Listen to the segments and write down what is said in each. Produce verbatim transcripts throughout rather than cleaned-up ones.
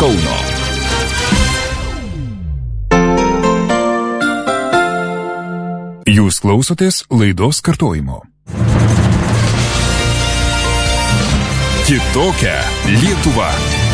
Kauno. Jūs klausotės laidos kartojimo. Kitokia Lietuva.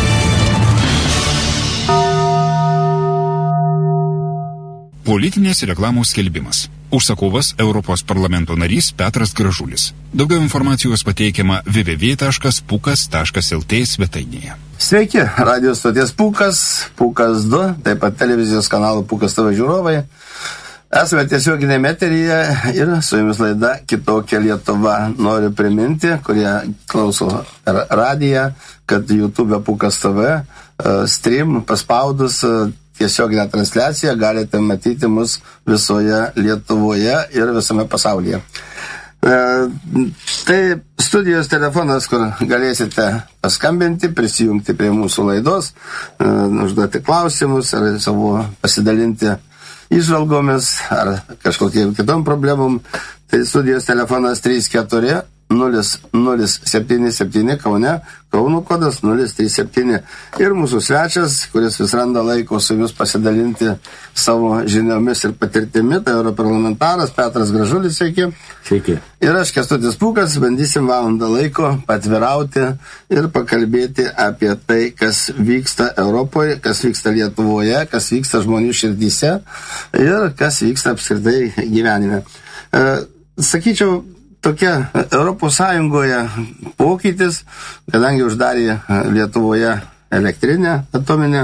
Politinės reklamos skelbimas. Užsakovas Europos parlamento narys Petras Gražulis. Daugiau informacijos pateikiama w w w taškas pukas taškas l t svetainėje. Sveiki, radijos stoties Pukas, Pukas du, taip pat televizijos kanalų Pukas T V žiūrovai. Esame tiesioginėme eteryje ir su jumis laida Kitokia Lietuva. Noriu priminti, kurie klauso radiją, kad YouTube Pukas T V stream paspaudus tiesioginę transliaciją galite matyti mus visoje Lietuvoje ir visame pasaulyje. E, tai studijos telefonas, kur galėsite paskambinti, prisijungti prie mūsų laidos, e, užduoti klausimus ar savo pasidalinti įžvalgomis ar kažkokiem kitom problemom. Tai studijos telefonas trys keturi nulis nulis septyni septyni Kaune, Kauno kodas nulis trys septyni. Ir mūsų svečias, kuris vis randa laiko su jumis pasidalinti savo žiniomis ir patirtimi, tai europarlamentaras Petras Gražulis, sveiki. Sveiki. Ir aš, Kęstutis Pūkas, bandysim valandą laiko patvirauti ir pakalbėti apie tai, kas vyksta Europoje, kas vyksta Lietuvoje, kas vyksta žmonių širdyse ir kas vyksta apskritai gyvenime. E, sakyčiau, tokia Europos Sąjungoje pokytis, kadangi uždarė Lietuvoje elektrinę atominę,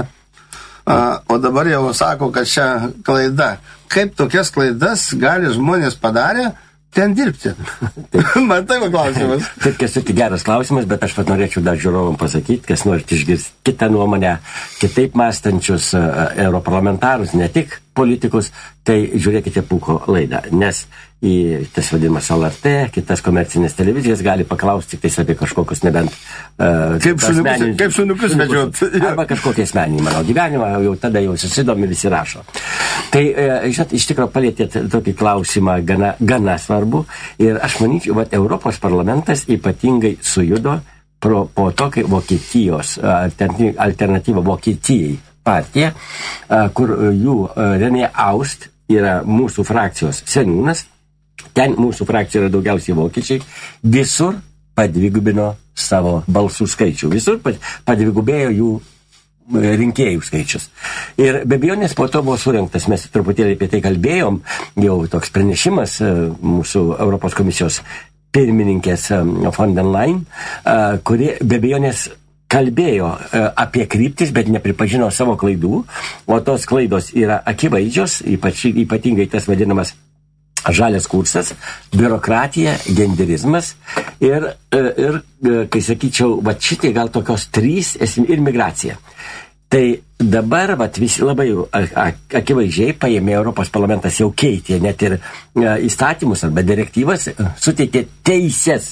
o dabar jau sako, kad čia klaida. Kaip tokias klaidas gali žmonės padarę ten dirbti? Man tai klausimas. Taip, Kęstuti, geras klausimas, bet aš pat norėčiau dar žiūrovam pasakyti, kas norit išgirsti kitą nuomonę, kitaip mąstančius europarlamentarus, ne tik politikus, tai žiūrėkite Puko laidą, nes į tas vadinamas L R T, kitas komercinės televizijas gali paklausti tik tais apie kažkokius nebent uh, kaip šuniukus, kaip šuniukus medžiot. Arba kažkokie asmeniniai mano gyvenimą, jau tada jau susidomi visi rašo. Tai, uh, žinot, iš tikrųjų palėtėt tokį klausimą gana, gana svarbu ir aš manyčiau, kad Europos parlamentas ypatingai sujudo pro, po to, kai Vokietijos alternatyva Vokietijai partija, kur jų René Aust yra mūsų frakcijos seniūnas, ten mūsų frakcija yra daugiausiai vokiečiai, visur padvigubino savo balsų skaičių, visur padvigubėjo jų rinkėjų skaičius. Ir be abejonės po to buvo surinktas, mes truputėlį apie tai kalbėjom, jau toks pranešimas mūsų Europos komisijos pirmininkės von der Leyen, kuri be abejonės kalbėjo apie kryptis, bet nepripažino savo klaidų, o tos klaidos yra akivaizdžios, ypač, ypatingai tas vadinamas žalias kursas, biurokratija, genderizmas ir, ir kai sakyčiau, va šitie gal tokios trys ir migracija. Tai dabar vat, visi labai akivaizdžiai paėmė Europos parlamentas jau keitė net ir įstatymus arba direktyvas, suteikė teisės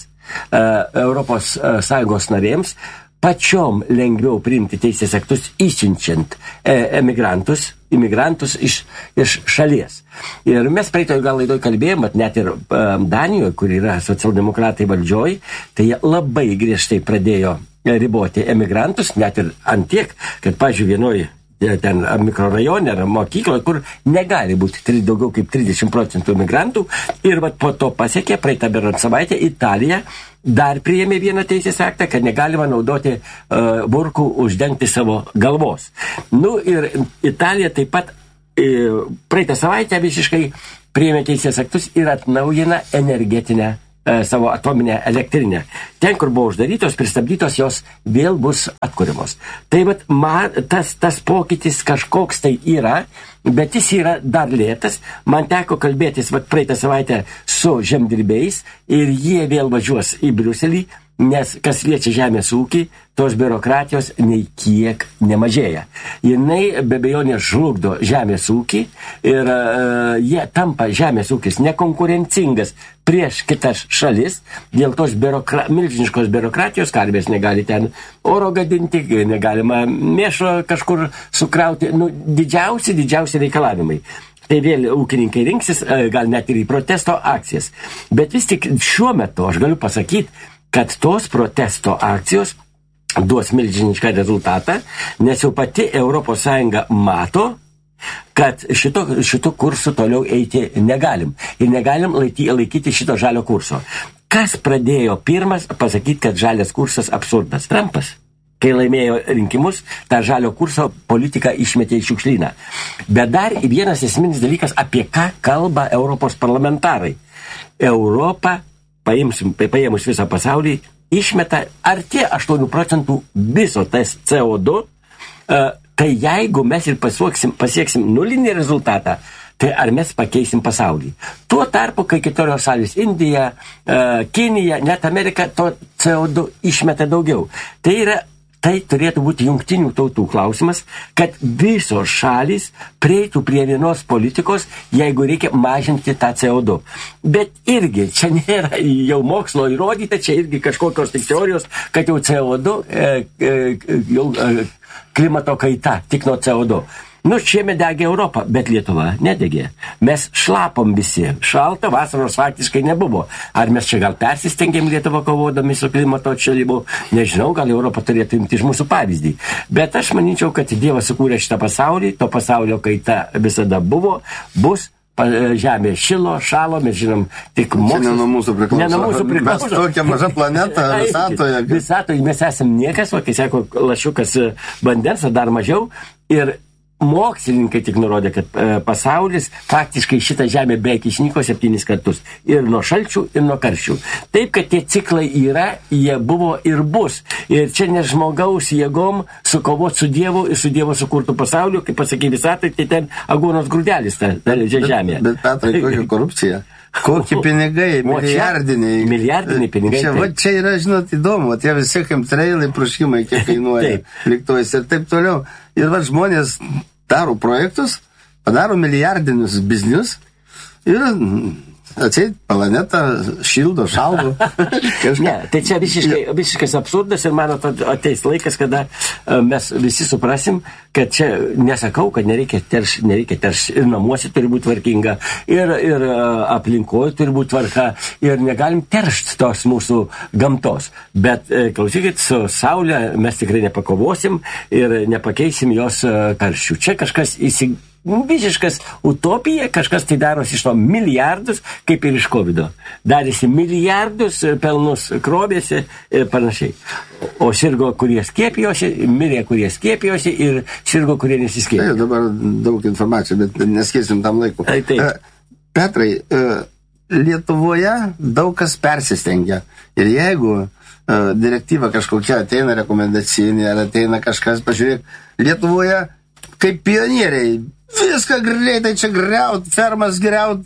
Europos Sąjungos narėms pačiom lengviau priimti teisės aktus išsiunčiant e, emigrantus, imigrantus iš, iš šalies. Ir mes praeitoje gal laidoj kalbėjom, net ir e, Danijoje, kur yra socialdemokratai valdžioj, tai jie labai griežtai pradėjo riboti emigrantus, net ir ant tiek, kad, pavyzdžiui, vienoj ten mikrorajone ar mokykloje, kur negali būti daugiau kaip trisdešimt procentų emigrantų. Ir vat po to pasiekė praeitą berant savaitę Italija dar priėmė vieną teisės aktą, kad negalima naudoti uh, burkų uždengti savo galvos. Nu ir Italija taip pat uh, praeitą savaitę visiškai priėmė teisės aktus ir atnaujina energetinę savo atominę elektrinę. Ten, kur buvo uždarytos, pristabdytos, jos vėl bus atkuriamos. Tai vat, man, tas, tas pokytis kažkoks tai yra, bet jis yra dar lėtas. Man teko kalbėtis vat, praeitą savaitę su žemdirbiais ir jie vėl važiuos į Briuselį, nes kas liečia žemės ūkį, tos biurokratijos nei kiek nemažėja. Jinai be abejonės žlugdo žemės ūkį ir uh, jie tampa žemės ūkis nekonkurencingas prieš kitas šalis, dėl tos biurokra- milžiniškos biurokratijos, karvės negali ten oro gadinti, negalima mėšo kažkur sukrauti, nu, didžiausi, didžiausi reikalavimai. Tai vėl ūkininkai rinksis, gal net ir į protesto akcijas. Bet vis tik šiuo metu aš galiu pasakyti, kad tos protesto akcijos duos milžinišką rezultatą, nes jau pati Europos Sąjunga mato, kad šito, šito kursu toliau eiti negalim. Ir negalim laikyti, laikyti šito žalio kurso. Kas pradėjo pirmas pasakyti, kad žalias kursas absurdas? Trumpas. Kai laimėjo rinkimus, tą žalio kurso politiką išmetė į šiukšlyną. Bet dar vienas esminis dalykas, apie ką kalba Europos parlamentarai. Europa, paimsim, paėmus visą pasaulį, išmeta arti aštuonių procentų viso tas C O du, uh, tai jeigu mes ir pasieksim, pasieksim nulinį rezultatą, tai ar mes pakeisim pasaulį. Tuo tarpu, kai kitos šalys, Indija, uh, Kinija, net Amerika, to C O du išmeta daugiau. Tai yra Tai turėtų būti jungtinių tautų klausimas, kad visos šalys prieitų prie vienos politikos, jeigu reikia mažinti tą C O du. Bet irgi, čia nėra jau mokslo įrodyta, čia irgi kažkokios tik teorijos, kad jau C O du, e, e, jau e, klimato kaita tik nuo C O du. Nu, šiemet degė Europą, bet Lietuva nedegė. Mes šlapom visi. Šalta vasaros faktiškai nebuvo. Ar mes čia gal persistengėm Lietuvą kovodami su klimato atšalimu? Nežinau, gal Europą turėtų imti iš mūsų pavyzdį. Bet aš manyčiau, kad Dievas sukūrė šitą pasaulį, to pasaulio kaita visada buvo, bus. Žemė šilo, šalo, mes žinom, tik mokslas. Ne nuo mūsų priklauso. Ne nuo mūsų priklauso. Mes tokia maža planeta visatoje. Visatoje mes esam niekas, o kai sako lašiukas vandens, ar dar mažiau. Ir mokslininkai tik nurodė, kad e, pasaulis faktiškai šitą žemę beveik išnyko septynis kartus. Ir nuo šalčių, ir nuo karščių. Taip, kad tie ciklai yra, jie buvo ir bus. Ir čia ne žmogaus jėgom sukovot su Dievu ir su Dievo sukurtų pasauliu, kaip pasakė visatai, tai ten aguonos grūdelis ta, ta žemė. Bet, bet Petrai, kokia korupcija? Kokie pinigai, milijardiniai. Milijardiniai pinigai. Čia, va, čia yra, žinot, įdomu, tie visi chemtrailai, pruškimai, kiek kainuoja lėktuvais ir taip toliau. Ir va, žmonės daro projektus, padaro milijardinius biznius ir atseit planetą šildo, šaldo. Ne, tai čia visiškai, visiškas absurdas ir man ateis laikas, kada mes visi suprasim, kad čia nesakau, kad nereikia terš, nereikia terš ir namuose turi būti tvarkinga, ir, ir aplinkoje turi būti tvarka, ir negalim teršti tos mūsų gamtos. Bet klausykit, su Saulė mes tikrai nepakovosim ir nepakeisim jos karščių. Čia kažkas įsigaliuoja. Visiškas utopija, kažkas tai darosi iš to milijardus, kaip ir iš kovido. Darėsi milijardus, pelnus krovėsi ir panašiai. O sirgo, kurie skiepijosi, mirė, kurie skiepijosi ir sirgo, kurie nesiskiepijosi. Tai dabar daug informacijų, bet neskėsim tam laiku. Tai, taip. Petrai, Lietuvoje daug kas persistengia. Ir jeigu direktyva kažkokia ateina rekomendacinė, ar ateina kažkas, pažiūrėk, Lietuvoje kaip pionieriai viską greitai čia griaut, fermas griaut,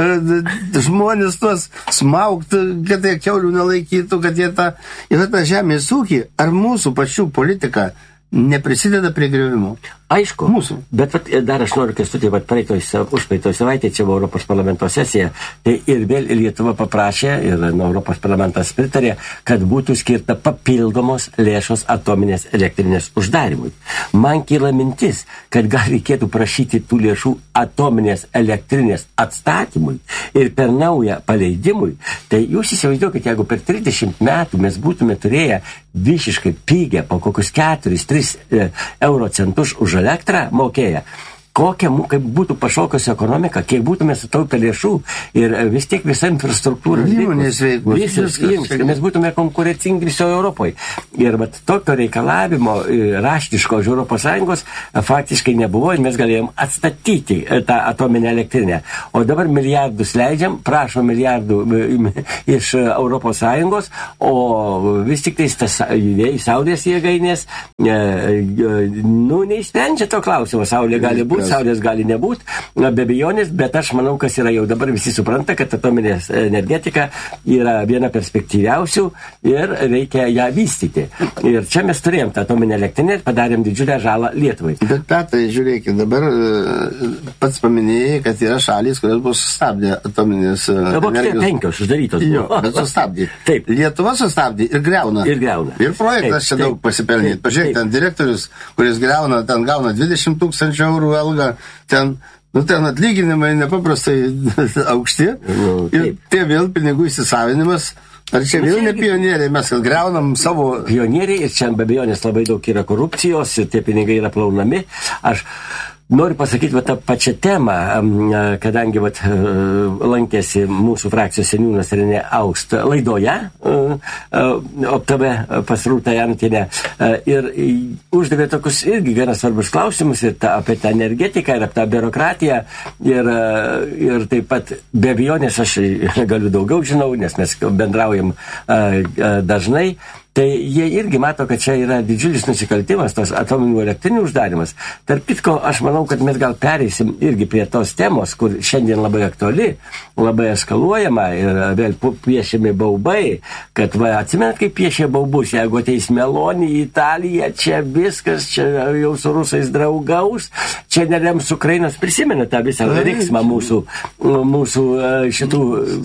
žmonės tuos smaugt, kad jie kiaulių nelaikytų, kad jie tą, ir tą žemės ūkį, ar mūsų pačių politika neprisideda prie griovimo? Aišku, mūsų. Bet vat, dar aš noriu, Kęstuti, vat praeitoj, užpraeitoj savaitė, čia buvo Europos parlamento sesija, tai ir vėl Lietuva paprašė, ir nu, Europos parlamentas pritarė, kad būtų skirta papildomos lėšos atominės elektrinės uždarimui. Man kyla mintis, kad gal reikėtų prašyti tų lėšų atominės elektrinės atstatymui ir per naują paleidimui. Tai jūs įsivaizduokite, jeigu per trisdešimt metų mes būtume turėję visiškai pigę po kokius keturis tris euro centus už elektrą mokėję, kokia kaip būtų pašokusi ekonomika, kiek būtume sutaupę lėšų ir vis tiek visa infrastruktūra. Įmonės veiklos. Visus įmonės. Mes būtume konkurencingi visoje Europoje. Ir vat, tokio reikalavimo raštiško iš Europos Sąjungos faktiškai nebuvo ir mes galėjom atstatyti tą atominę elektrinę. O dabar milijardus leidžiam, prašo milijardų iš Europos Sąjungos, o vis tik tai tas saulės jėgainės nu, neįsprendžia to klausimo. Saulė gali būti, saulės gali nebūti, be abejonės, bet aš manau, kas yra jau dabar visi supranta, kad atominės energetika yra viena perspektyviausių ir reikia ją vystyti. Ir čia mes turėjom tą atominę elektrinę ir padarėm didžiulę žalą Lietuvai. Bet Petrai, žiūrėkit, dabar pats paminėjai, kad yra šalys, kurios bus sustabdė atominės energijos. Vokietija penkios uždarytos. Jo, bet sustabdė. Taip. Lietuva sustabdė ir greuna. Ir greuna. Ir projektas taip, čia daug pasipelnyti. Pažiūrėk, ten direktorius, kuris greuna, ten gauna dvidešimt tūkstančių eurų algą, ten, nu, ten atlyginimai nepaprastai aukšti. Nu, ir tie vėl pinigų įsisavinimas, Ar čia vėl ne pionieriai, mes greunam savo... Pionieriai ir čia be abejonės labai daug yra korupcijos ir tie pinigai yra plaunami. Aš noriu pasakyti va, tą pačią temą, kadangi va, lankėsi mūsų frakcijos seniūnas Renė Aust laidoje O T V pas Rūtą Janutienę ir uždavė tokius irgi gana svarbus klausimus ir ta, apie tą energetiką ir apie tą biurokratiją ir, ir taip pat be abejonės aš galiu daugiau žinau, nes mes bendraujam dažnai. Tai jie irgi mato, kad čia yra didžiulis nusikaltimas, tos atominių elektrinių uždarimas. Tarp kitko, aš manau, kad mes gal pereisim irgi prie tos temos, kur šiandien labai aktuali, labai eskaluojama ir vėl piešiami baubai, kad va, atsimenat, kaip piešė baubus, jeigu ateis Meloni į Italiją, čia viskas, čia jau su rusais draugaus, čia nerems Ukrainos, prisimena tą visą riksmą mūsų, mūsų šitų,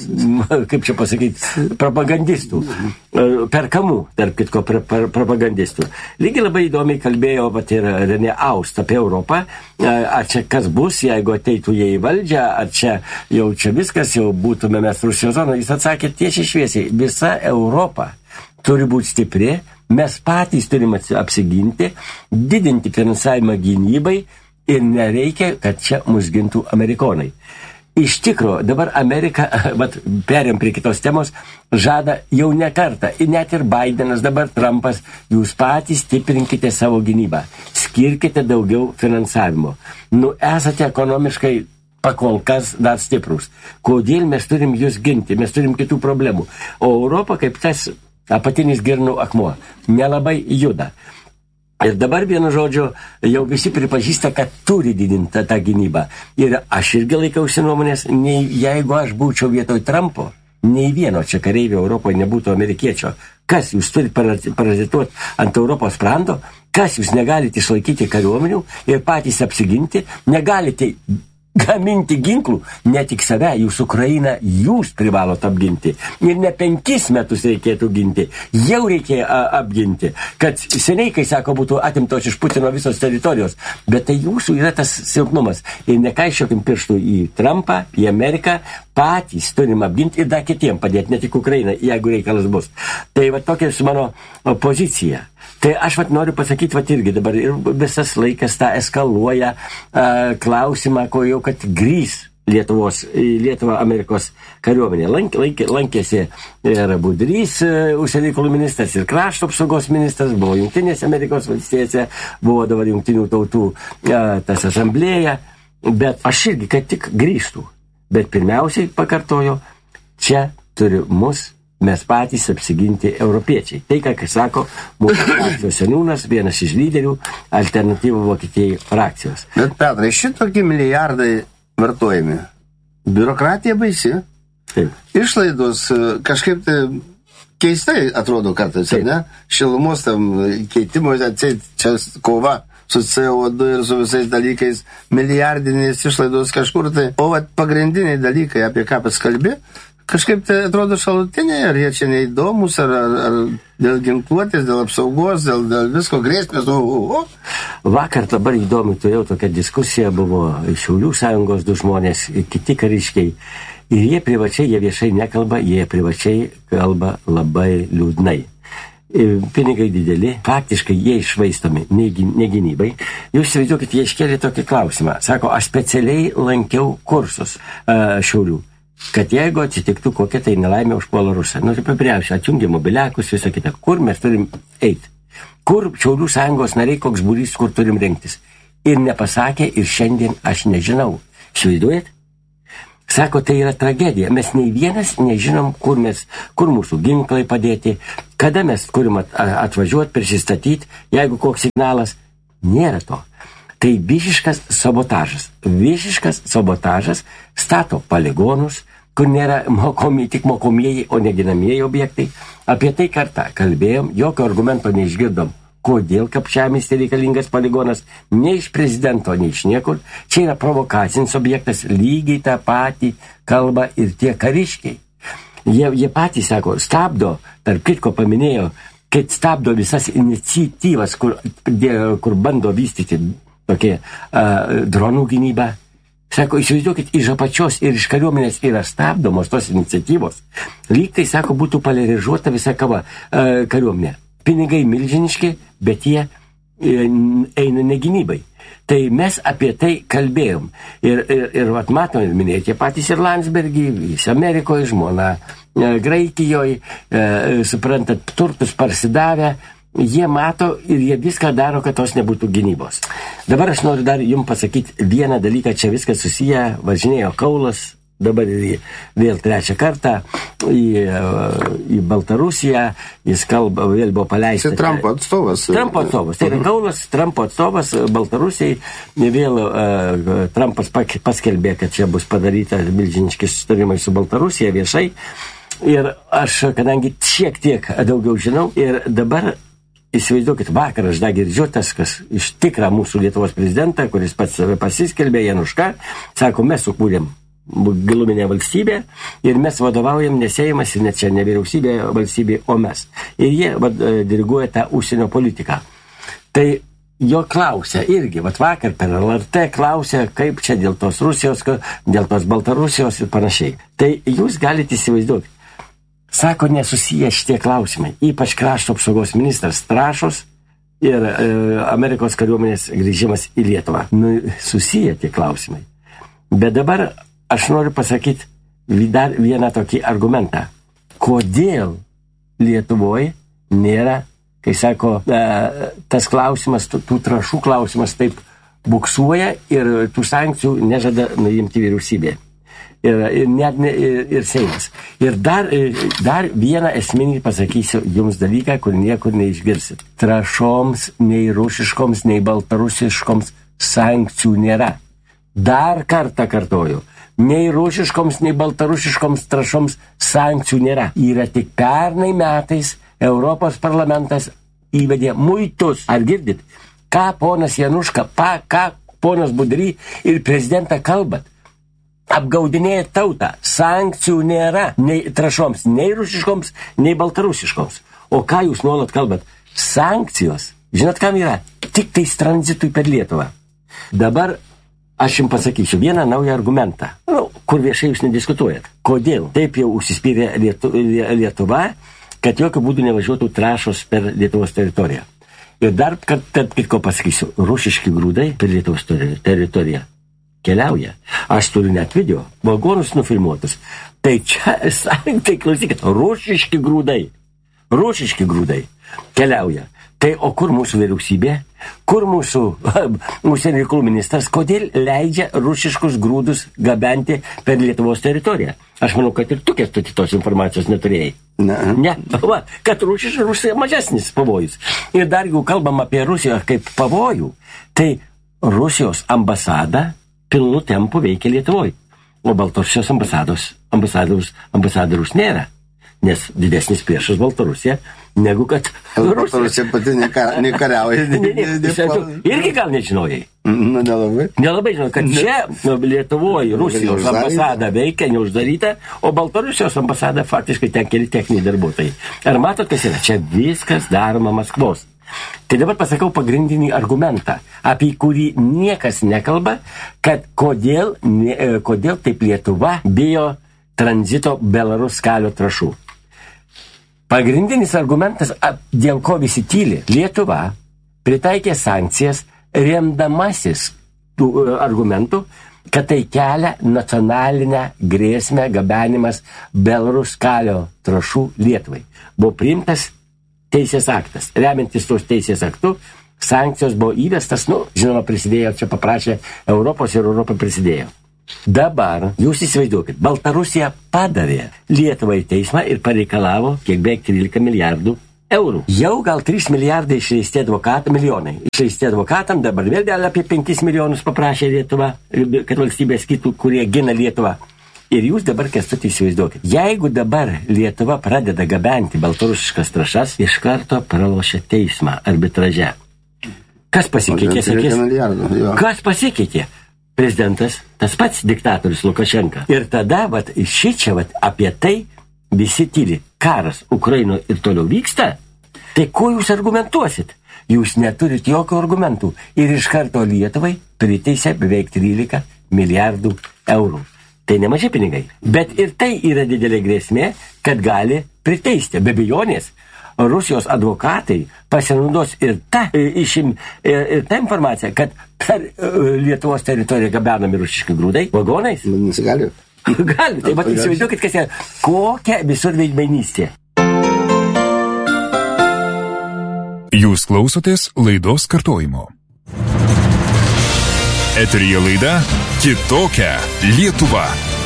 kaip čia pasakyti, propagandistų, perkamų. Tarp kitko propagandistų. Lygiai labai įdomiai kalbėjo vat, ir Renė Aust apie Europą, ar čia kas bus, jeigu ateitų jie į valdžią, ar čia jau čia viskas, jau būtume mes Rusijos zoną. Jis atsakė tiesiai šviesiai, visa Europa turi būti stipri, mes patys turime apsiginti, didinti finansavimą gynybai ir nereikia, kad čia mus gintų amerikonai. Iš tikro, dabar Amerika, vat, perėm prie kitos temos, žada jau ne kartą, ir net ir Bidenas, dabar Trumpas, jūs patys stiprinkite savo gynybą, skirkite daugiau finansavimo. Nu, esate ekonomiškai pakol kas dar stiprus. Kodėl mes turim jūs ginti, mes turim kitų problemų. O Europa, kaip tas apatinis girnų akmuo, nelabai juda. Ir dabar vienu žodžiu jau visi pripažįsta, kad turi didinti tą gynybą. Ir aš irgi laikausi nuomonės, nei jeigu aš būčiau vietoj Trumpo, nei vieno čia kareivio Europoje nebūtų amerikiečio. Kas jūs turite parazituoti ant Europos sprando? Kas jūs negalite išlaikyti kariuomenių ir patys apsiginti? Negalite gaminti ginklų, ne tik save, jūs Ukrainą, jūs privalot apginti. Ir ne penkis metus reikėtų ginti, jau reikėjo apginti. Kad seniai, kai sako, būtų atimtos iš Putino visos teritorijos, bet tai jūsų yra tas silpnumas. Ir nekaišiokim pirštų į Trumpą, į Ameriką, patys turim apginti ir dar kitiem padėti, ne tik Ukrainą, jeigu reikalas bus. Tai va tokia su mano pozicija. Tai aš vat noriu pasakyti, vat irgi dabar ir visas laikas tą eskaluoja uh, klausimą, ko jau kad grįs Lietuvos, Lietuvą Amerikos kariuomenė. Lank, lank, lankėsi ir Budrys, uh, užsienio reikalų ministras, ir krašto apsaugos ministras, buvo Jungtinėse Amerikos valstijose, buvo dabar Jungtinių tautų uh, tas asamblėja, bet aš irgi kad tik grįžtų. Bet pirmiausiai pakartoju, čia turi mus mes patys apsiginti europiečiai. Tai, ką sako mūsų frakcijos seniūnas, vienas iš lyderių alternatyvų Vokietijai frakcijos. Bet, Petrai, šitokie milijardai vartojami. Biurokratija baisi. Taip. Išlaidos kažkaip tai keistai atrodo kartais, ne? Šilumos tam keitimuose, čia kova su C O du ir su visais dalykais, milijardinės išlaidos kažkur tai. O vat pagrindiniai dalykai, apie ką paskalbė, kažkaip tai atrodo šalutiniai, ar jie čia neįdomus, ar, ar, ar dėl ginkluotės, dėl apsaugos, dėl, dėl visko grėsmės. O, o, o. Vakar dabar įdomi turėjau tokia diskusija, buvo Šiaulių sąjungos du žmonės, kiti kariškiai. Ir jie privačiai, jie viešai nekalba, jie privačiai kalba labai liūdnai. Pinigai dideli, faktiškai jie išvaistomi negynybai. Jūs įsivaizduokit, jie iškėlė tokį klausimą. Sako, aš specialiai lankiau kursus uh, Šiaulių, kad jeigu atsitiktų kokia tai nelaimė užpuola Rusą, nu, tai papriausia, atjungia mobiliakus, visą kitą, kur mes turim eiti, kur Šiaulių sąjungos nariai, koks būrys, kur turim rinktis. Ir nepasakė, ir šiandien aš nežinau. Įsivaizduojat? Sako, tai yra tragedija. Mes nei vienas nežinom, kur, mes, kur mūsų ginklai padėti, kada mes turim atvažiuoti, prisistatyti, jeigu koks signalas. Nėra to. Tai visiškas sabotažas. Visiškas sabotažas stato poligonus, kur nėra mokomi, tik mokomieji, o neginamieji objektai. Apie tai kartą kalbėjom, jokio argumento neišgirdom. Kodėl Kapčiamiestyje reikalingas poligonas, ne iš prezidento, ne iš niekur. Čia yra provokacinis objektas, lygiai tą patį kalba ir tie kariškiai. Jie, jie patys sako, stabdo, tarp kitko paminėjo, kad stabdo visas iniciatyvas, kur, kur bando vystyti tokie uh, dronų gynybą. Sako, įsivaizduokit, iš apačios ir iš kariuomenės yra stabdomos tos iniciatyvos. Lyg tai, sako, būtų polarizuota visa kava e, kariuomenė. Pinigai milžiniški, bet jie e, eina negynybai. Tai mes apie tai kalbėjom. Ir, ir, ir vat, matom, ir minėjai tie patys ir Landsbergį, jis Amerikoje, žmona e, Graikijoje, e, suprantat, turtus parsidavę. Jie mato ir jie viską daro, kad tos nebūtų gynybos. Dabar aš noriu dar jums pasakyti vieną dalyką, čia viskas susiję, važinėjo Kaulas, dabar vėl trečią kartą į, į Baltarusiją, jis kalba, vėl buvo paleistas. Tai Trumpo atstovas. Trumpo atstovas. Tai yra Kaulas, Trumpo atstovas Baltarusijai, vėl uh, Trumpas paskelbė, kad čia bus padaryta milžiniški susitarimai su Baltarusija viešai. Ir aš, kadangi šiek tiek daugiau žinau, ir dabar įsivaizduokit, vakar aš dar girdžiu tas, kas iš tikrą mūsų Lietuvos prezidentą, kuris pats save pasiskelbė, Januška, sako, mes sukūrėm giluminę valstybę ir mes vadovaujam nesėjimas ir net čia ne vyriausybė valstybė, o mes. Ir jie vad, diriguoja tą užsienio politiką. Tai jo klausia irgi, vat vakar per L R T klausia, kaip čia dėl tos Rusijos, dėl tos Baltarusijos ir panašiai. Tai jūs galite įsivaizduoti. Sako, nesusiję šitie klausimai, ypač krašto apsaugos ministras Trašos ir e, Amerikos kariuomenės grįžimas į Lietuvą. Nu, susiję tie klausimai. Bet dabar aš noriu pasakyti dar vieną tokį argumentą. Kodėl Lietuvoje nėra, kai sako, e, tas klausimas, tų, tų trašų klausimas taip buksuoja ir tų sankcijų nežada nuimti vyriausybė. Ir, ir, net, ir, ir Seimas. Ir dar, dar vieną esminį pasakysiu jums dalyką, kur niekur neišgirsit. Trašoms, nei rusiškoms, nei baltarusiškoms sankcijų nėra. Dar kartą kartoju. Nei rusiškoms, nei baltarusiškoms trašoms sankcijų nėra. Yra tik pernai metais Europos parlamentas įvedė muitus. Ar girdit? Ką ponas Januška, pa, ką ponas Budry ir prezidentą kalbat? Apgaudinėja tautą. Sankcijų nėra nei trašoms, nei rusiškoms, nei baltarusiškoms. O ką jūs nuolat kalbat? Sankcijos. Žinot, kam yra? Tik tais tranzitui per Lietuvą. Dabar aš jums pasakysiu vieną naują argumentą, nu, kur viešai jūs nediskutuojat. Kodėl taip jau užsispyrė Lietu, Lietuva, kad jokių būdų nevažiuotų trašos per Lietuvos teritoriją. Ir dar, kad, kad kitko pasakysiu, rusiški grūdai per Lietuvos teritoriją keliauja. Aš turiu net video, vagonus nufilmuotus. Tai čia, tai klausykit, rusiški grūdai, rusiški grūdai keliauja. Tai o kur mūsų vyriausybė, kur mūsų užsienio reikalų ministras, kodėl leidžia rusiškus grūdus gabenti per Lietuvos teritoriją? Aš manau, kad ir tu kęstuti tos informacijos neturėjai. Ne. Ne, va, kad Rusija, Rusija mažesnis pavojus. Ir dar jeigu kalbam apie Rusiją kaip pavojų, tai Rusijos ambasada pilnu tempu veikia Lietuvoje. O Baltarusijos ambasados, ambasadorius, ambasadorius nėra, nes didesnis priešas Baltarusija negu kad Rusija. Baltarusija pati nekariauja. Ne, ne, ne, irgi gal nežinojai. Nu, nelabai. Nelabai žinau, kad čia Lietuvoje Rusijos ambasada veikia, neuždaryta, o Baltarusijos ambasada faktiškai ten keli techniniai darbuotojai. Ar matot, kas yra? Čia viskas daroma Maskvos. Tai dabar pasakau pagrindinį argumentą, apie kurį niekas nekalba, kad kodėl, ne, kodėl taip Lietuva bijo tranzito Belarus kalio trašų. Pagrindinis argumentas, dėl ko visi tyli, Lietuva pritaikė sankcijas remdamasis tų argumentų, kad tai kelia nacionalinę grėsmę gabenimas Belarus kalio trašų Lietuvai. Buvo priimtas teisės aktas. Remiantis tos teisės aktų, sankcijos buvo įvestas, nu, žinoma, prisidėjo, čia paprašė Europos ir Europa prisidėjo. Dabar, jūs įsivaizduokit, Baltarusija padavė Lietuvą į teismą ir pareikalavo kiek beveik trylika milijardų eurų. Jau gal trys milijardai išleisti advokatam, milijonai. Išleisti advokatam, dabar vėl gal apie penkis milijonus paprašė Lietuva, kad valstybės kitų, kurie gina Lietuvą. Ir jūs dabar, kęstuti, įsivaizduokit, jeigu dabar Lietuva pradeda gabenti baltarusiškas trašas, iš karto pralošia teismą arbitraže. Kas pasikeitė, sakys? Kas pasikeitė? Prezidentas, tas pats diktatorius Lukašenka. Ir tada, vat, šičia, vat, apie tai visi tyli. Karas Ukrainoje ir toliau vyksta. Tai ko jūs argumentuosit? Jūs neturit jokių argumentų. Ir iš karto Lietuvai priteisė beveik trylika milijardų eurų. Tai nemažai pinigai. Bet ir tai yra didelė grėsmė, kad gali priteisti. Be abejonės, Rusijos advokatai pasinaudos ir ta, išim, ir, ir ta informacija, kad per Lietuvos teritoriją gabenami rusiški grūdai vagonais. Nesigali. Gali. Tai vat įsivaizduokit, kas yra. Kokia visur veidmainystė. Jūs klausotės laidos kartojimo. Eteryje laida Kitokia Lietuva.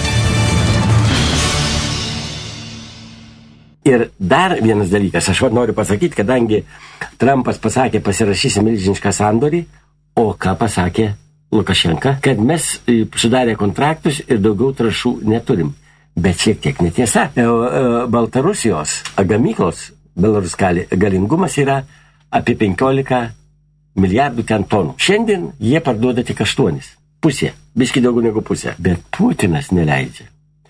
Ir dar vienas dalykas, aš noriu pasakyti, kadangi Trumpas pasakė pasirašysi milžinišką sandorį, o ką pasakė Lukašenka, kad mes sudarė kontraktus ir daugiau trąšų neturim. Bet šiek tiek netiesa. Baltarusijos gamyklos Belaruskali galingumas yra apie penkiolika milijardų ten tonų. Šiandien jie parduoda tik aštuonis. Pusė. Biški daugiau negu pusė. Bet Putinas neleidžia.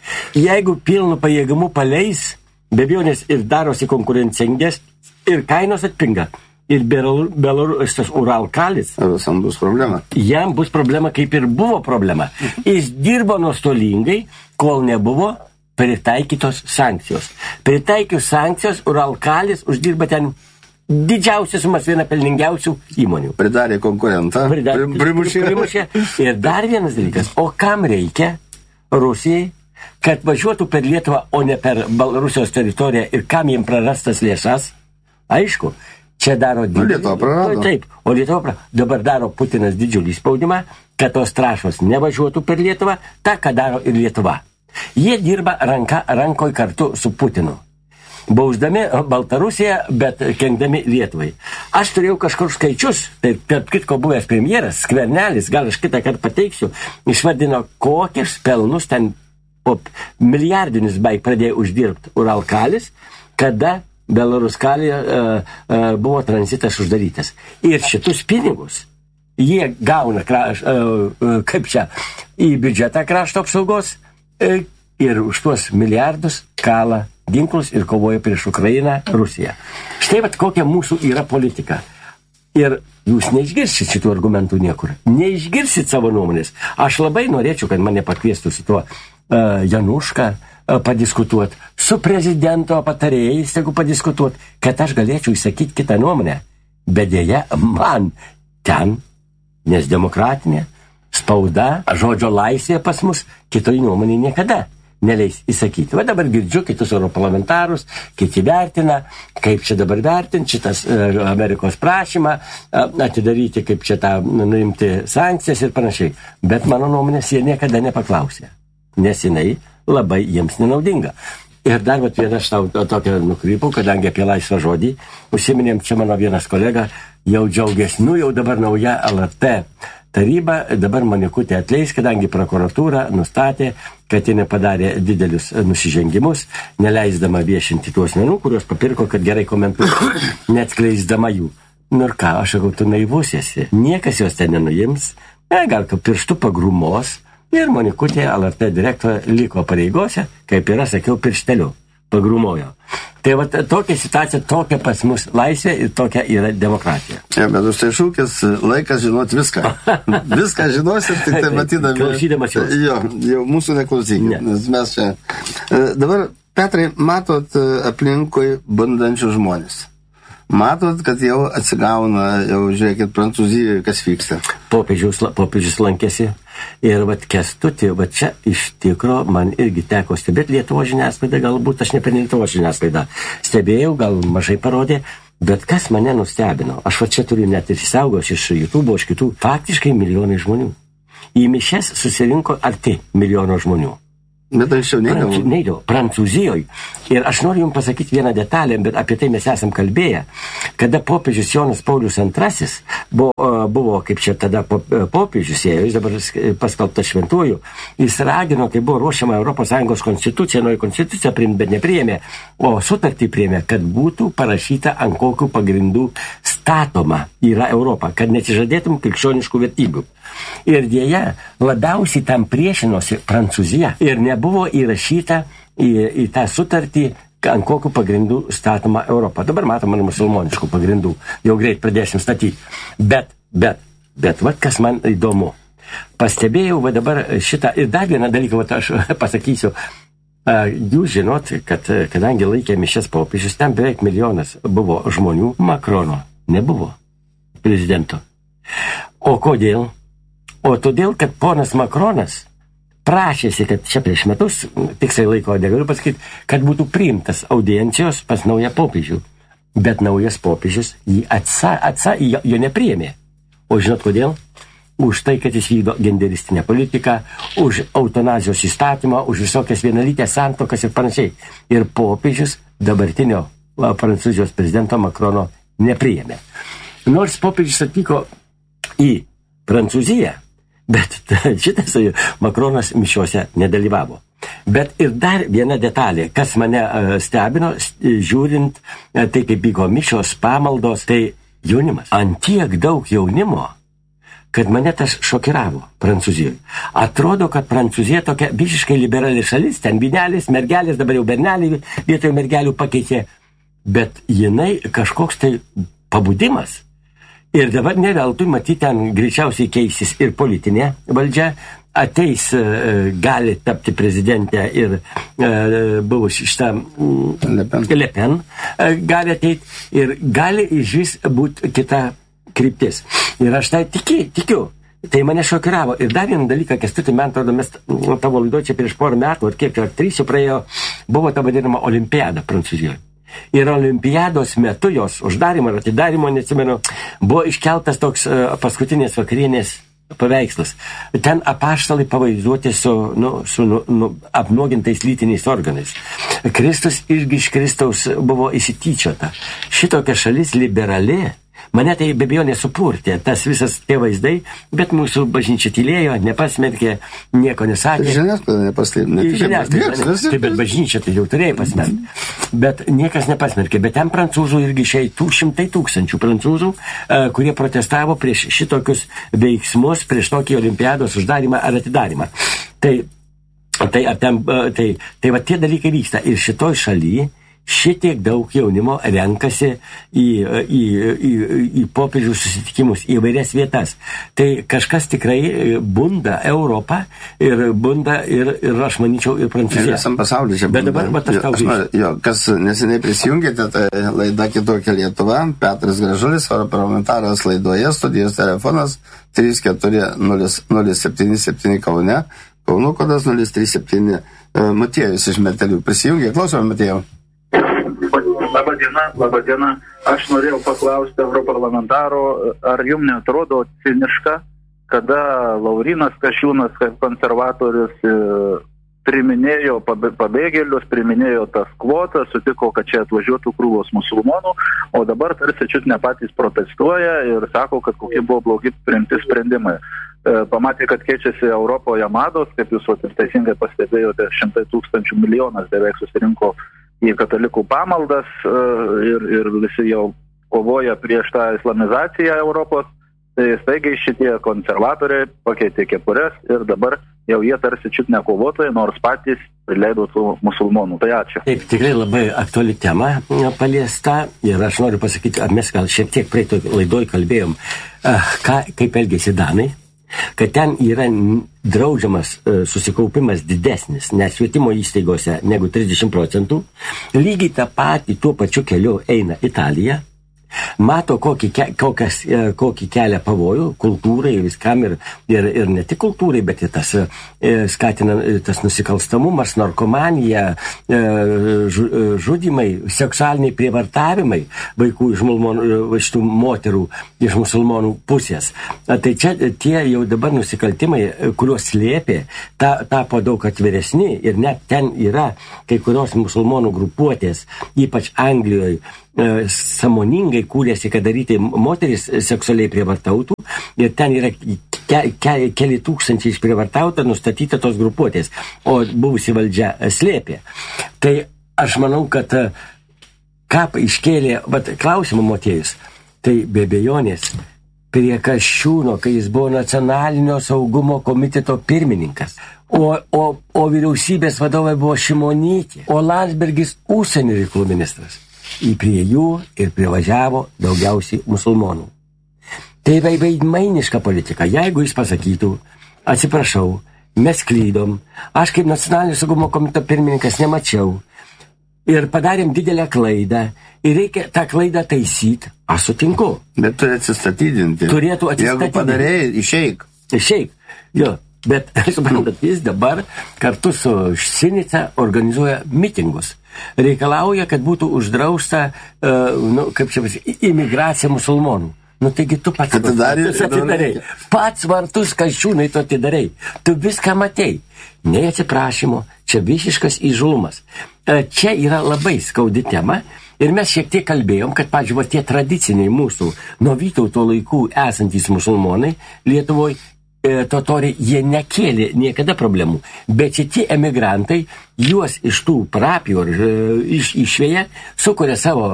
Jeigu pilnu pajėgumu paleis, be abejonės ir darosi konkurencingas, ir kainos atpinga. Ir Belarusas Uralkalis. Visam bus problema. Jam bus problema, kaip ir buvo problema. Jis dirbo nuostolingai, kol nebuvo pritaikytos sankcijos. Pritaikius sankcijos, Uralkalis uždirba ten didžiausias sumas, viena pelningiausių įmonių. Pridarė konkurentą. Pridarė, primušė. primušė. Ir dar vienas dalykas. O kam reikia Rusijai, kad važiuotų per Lietuvą, o ne per Baltarusijos teritoriją ir kam jiem prarastas lėšas? Aišku, čia daro didžiulį... Lietuva prarado. Taip, o Lietuva prarado. Dabar daro Putinas didžiulį spaudimą, kad tos trąšos nevažiuotų per Lietuvą, tą, ką daro ir Lietuva. Jie dirba ranka rankoj kartu su Putinu. Bausdami Baltarusiją, bet kenkdami Lietuvai. Aš turėjau kažkur skaičius, tai tarp kitko buvęs premjeras, Skvernelis, gal aš kitą kartą pateiksiu, išvardino, kokius pelnus ten po milijardinius beveik pradėjo uždirbti Uralkalis, kada Belaruskali uh, uh, buvo tranzitas uždarytas. Ir šitus pinigus jie gauna, kraš, uh, uh, kaip čia, į biudžetą krašto apsaugos uh, ir už tuos milijardus kala ginklus ir kovoja prieš Ukrainą, Rusiją. Štai vat kokia mūsų yra politika. Ir jūs neišgirsit šitų argumentų niekur. Neišgirsit savo nuomonės. Aš labai norėčiau, kad mane pakviestų su tuo uh, Januška uh, padiskutuoti, su prezidento patarėjais, tegu padiskutuoti, kad aš galėčiau įsakyti kitą nuomonę. Bet dėja, man ten, nes demokratinė, spauda, žodžio laisvė pas mus, kitoj nuomonė niekada neleis įsakyti. Va dabar girdžiu kitus europarlamentarus, kiti vertina, kaip čia dabar vertinti šitas uh, Amerikos prašymą, uh, atidaryti, kaip čia tą nuimti sankcijas ir panašiai. Bet mano nuomonės jie niekada nepaklausė, nes jinai labai jiems nenaudinga. Ir dar vat vieną aš tau tokią nukrypau, kadangi apie laisvą žodį užsiminėm, čia mano vienas kolega jau džiaugiasi, nu jau dabar nauja L R T taryba, dabar Manikutė atleis, kadangi prokuratūra nustatė, kad ji nepadarė didelius nusižengimus, neleisdama viešinti tuos menų, kuriuos papirko, kad gerai komentuotų, neatskleisdama jų. Nu ir ką, aš sakau, tu naivus esi. Niekas jos ten nenuims, ne, gal tu pirštu pagrumos, ir Manikutė L R T direktorė liko pareigose, kaip yra, sakiau, piršteliu pagrumojo. Tai va tokia situacija, tokia pas mus laisvė ir tokia yra demokratija. Ja, bet už tai šūkis laikas žinoti viską. Viską žinosit, tik tai matydami. Klausydamas jūs. Jo, jau mūsų neklausykit, ne. Nes mes čia. Dabar, Petrai, matot aplinkui bandančių žmonės. Matot, kad jau atsigauna, jau žiūrėkit, Prancūzijoje, kas vyksta. Popiežius, popiežius lankėsi ir vat Kęstutį, vat čia iš tikro man irgi teko stebėti Lietuvos žiniasklaidą, galbūt aš ne per Lietuvos žiniasklaidą stebėjau, gal mažai parodė, bet kas mane nustebino, aš va čia turiu net ir įsaugos iš YouTube, iš kitų, faktiškai milijonai žmonių. Į mišias susirinko arti milijono žmonių. Bet anksčiau neidavo. Neidavo, Prancūzijoje. Ir aš noriu jums pasakyti vieną detalę, bet apie tai mes esam kalbėję. Kada popiežius Jonas Paulius antrasis buvo, buvo kaip čia tada popiežius, jis dabar paskelbtas šventuoju, jis ragino, kai buvo ruošiama Europos Sąjungos konstitucija, nuo konstituciją priimti, bet nepriėmė, o sutartį priėmė, kad būtų parašyta, ant kokių pagrindų statoma yra Europa, kad neatsižadėtum krikščioniškų vertybių. Ir dėja, labiausiai tam priešinosi Prancūzija ir nebuvo įrašyta į, į tą sutartį, ant kokių pagrindų statoma Europa. Dabar matome musulmoniškų pagrindų, jau greit pradėsim statyti. Bet, bet, bet, va, kas man įdomu. pastebėjau va dabar šitą, ir dar vieną dalyką, va aš pasakysiu, jūs žinot, kad kadangi laikė mišias popiežius, ten beveik milijonas buvo žmonių, Makrono nebuvo prezidento. O kodėl? O todėl, kad ponas Makronas prašėsi, kad čia prieš metus, tiksliai laiko negaliu pasakyti, kad būtų priimtas audiencijos pas naują popiežių. Bet naujas popiežius jį atsa, atsa, jo, jo nepriėmė. O žinot kodėl? Už tai, kad jis vykdo genderistinę politiką, už eutanazijos įstatymą, už visokias vienalytės santuokas ir panašiai. Ir popiežius dabartinio Prancūzijos prezidento Makrono nepriėmė. Nors popiežius atvyko į Prancūziją, bet šitas Makronas mišiuose nedalyvavo. Bet ir dar viena detalė, kas mane stebino, žiūrint tai, kaip vyko mišios, pamaldos, tai jaunimas. Ant tiek daug jaunimo, kad mane tas šokiravo Prancūzijoje. Atrodo, kad Prancūzija tokia visiškai liberali šalis, ten vynelis, mergelės, dabar jau berneliai vietoje mergelių pakeitė, bet jinai kažkoks tai pabudimas. Ir dabar neveltui, matyti, ten greičiausiai keisis ir politinė valdžia, ateis, gali tapti prezidentę ir buvus šitą Le Pen, Le Pen gali ateiti ir gali iš vis būti kita kryptis. Ir aš tai tiki, tikiu. Tai mane šokiravo. Ir dar vieną dalyką, Kęstuti, man atrodo, mes tavo laidoje čia prieš porą metų, ar kiek, ar trys jau praėjo, buvo ta vadinama olimpiada Prancūzijoje. Ir olimpiados metu jos uždarimo ir atidarimo, neatsimenu, buvo iškeltas toks uh, paskutinės vakarienės paveikslas. Ten apaštalai pavaizduoti su, nu, su nu, nu, apnuogintais lytiniais organais. Kristus irgi iš Kristaus buvo įsityčiota. Šitokia šalis liberali. Mane tai be abejo nesupurtė, tas visas tie vaizdai, bet mūsų bažnyčia tylėjo, nepasmerkė, nieko nesakė. Žiniasklaida nepasmerkė. Žiniasklaida, tai bet bažnyčia tai jau turėjo pasmerkti. Bet niekas nepasmerkė, bet ten prancūzų irgi išeitų šimtai tūkstančių prancūzų, kurie protestavo prieš šitokius veiksmus, prieš tokį olimpiados uždarimą ar atidarimą. Tai, tai, ten, tai, tai va tie dalykai vyksta ir šitoj šalyje. Šitiek daug jaunimo renkasi į, į, į, į popiežių susitikimus, į vairias vietas. Tai kažkas tikrai bunda Europą ir bunda ir, ir aš manyčiau, ir Prancūzija. Visam pasaulyje čia bunda. Bet dabar, bet aš tau grįžtu. Jo, kas neseniai prisijungėte, tai laida Kitokia Lietuva, Petras Gražulis, europarlamentaras laidoje, studijos telefonas trys keturi nulis nulis septyni septyni Kaune, Kauno kodas nulis trys septyni. Matiejus iš Metelių prisijungė. Klausome, Matėjau. Labą dieną, labą dieną. Aš norėjau paklausti europarlamentaro, ar jums neatrodo ciniška, kada Laurynas Kasčiūnas, kaip konservatorius, priminėjo pabėgėlius, priminėjo tas kvotas, sutiko, kad čia atvažiuotų krūvos musulmonų, o dabar tarsi čiut ne patys protestuoja ir sako, kad kokie buvo blogi priimti sprendimai. Pamatė, kad keičiasi Europoje mados, kaip jūs ir teisingai pastebėjote, šimtai tūkstančių milijonas beveik susirinko į katalikų pamaldas ir, ir visi jau kovoja prieš tą islamizaciją Europos. Tai staigiai šitie konservatoriai pakeitė kepures ir dabar jau jie tarsi čiut ne kovotojai, nors patys prileido tų musulmonų. Tai ačiū. Taip, tikrai labai aktuali tema paliesta ir aš noriu pasakyti, ar mes gal šiek tiek praeitoj laidoj kalbėjom, ką, kaip elgėsi Danai, kad ten yra draudžiamas uh, susikaupimas didesnis net švietimo įstaigose negu trisdešimt procentų. Lygiai tą patį tuo pačiu keliu eina Italija. Mato, kokį, ke, kokias, kokį kelią pavojų kultūrai viskam ir, ir, ir ne tik kultūrai, bet ir tas skatina tas nusikalstamumas, narkomanija, žudimai, seksualiniai prievartavimai vaikų iš musulmonų, šitų moterų iš musulmonų pusės. Tai čia tie jau dabar nusikaltimai, kuriuos slėpė, ta, tapo daug atviresni ir net ten yra kai kurios musulmonų grupuotės, ypač Anglijoje, sąmoningai kūrėsi, kad daryti moteris seksualiai prievartautų ir ten yra ke, ke, keli tūkstančiai išprievartauta, nustatyta tos grupuotės, o buvusi valdžia slėpė. Tai aš manau, kad ką iškėlė, vat, klausimą Motiejus, tai be abejonės prie Kasčiūno, kai jis buvo nacionalinio saugumo komiteto pirmininkas, o, o, o vyriausybės vadovai buvo Šimonytė, o Landsbergis užsienio reikalų ministras. Į prie jų ir privažiavo daugiausiai musulmonų. Tai veidmainiška politika. Jeigu jis pasakytų, atsiprašau, mes klydom, aš kaip nacionalinio saugumo komiteto pirmininkas nemačiau ir padarėm didelę klaidą ir reikia tą klaidą taisyti, aš sutinku. Bet turi atsistatydinti. Turėtų atsistatydinti. Jeigu padarėjai, išeik. Išeik, jo. Bet, suprantat, jis dabar kartu su Sinica organizuoja mitingus. Reikalauja, kad būtų uždrausta, uh, nu, kaip čia pasakyti, imigracija musulmonų. Nu, taigi tu pats vartus atidarei. Pats vartus Kasčiūnai tu atidarei. Tu viską matei. Nei atsiprašymo, čia visiškas įžulumas. Uh, čia yra labai skaudi tema. Ir mes šiek tiek kalbėjom, kad, pavyzdžiui, tie tradiciniai mūsų nuo Vytauto laikų esantys musulmonai Lietuvoje, totoriai, jie nekėlė niekada problemų, bet šitie emigrantai, juos iš tų parapijų iš, išveja, sukuria savo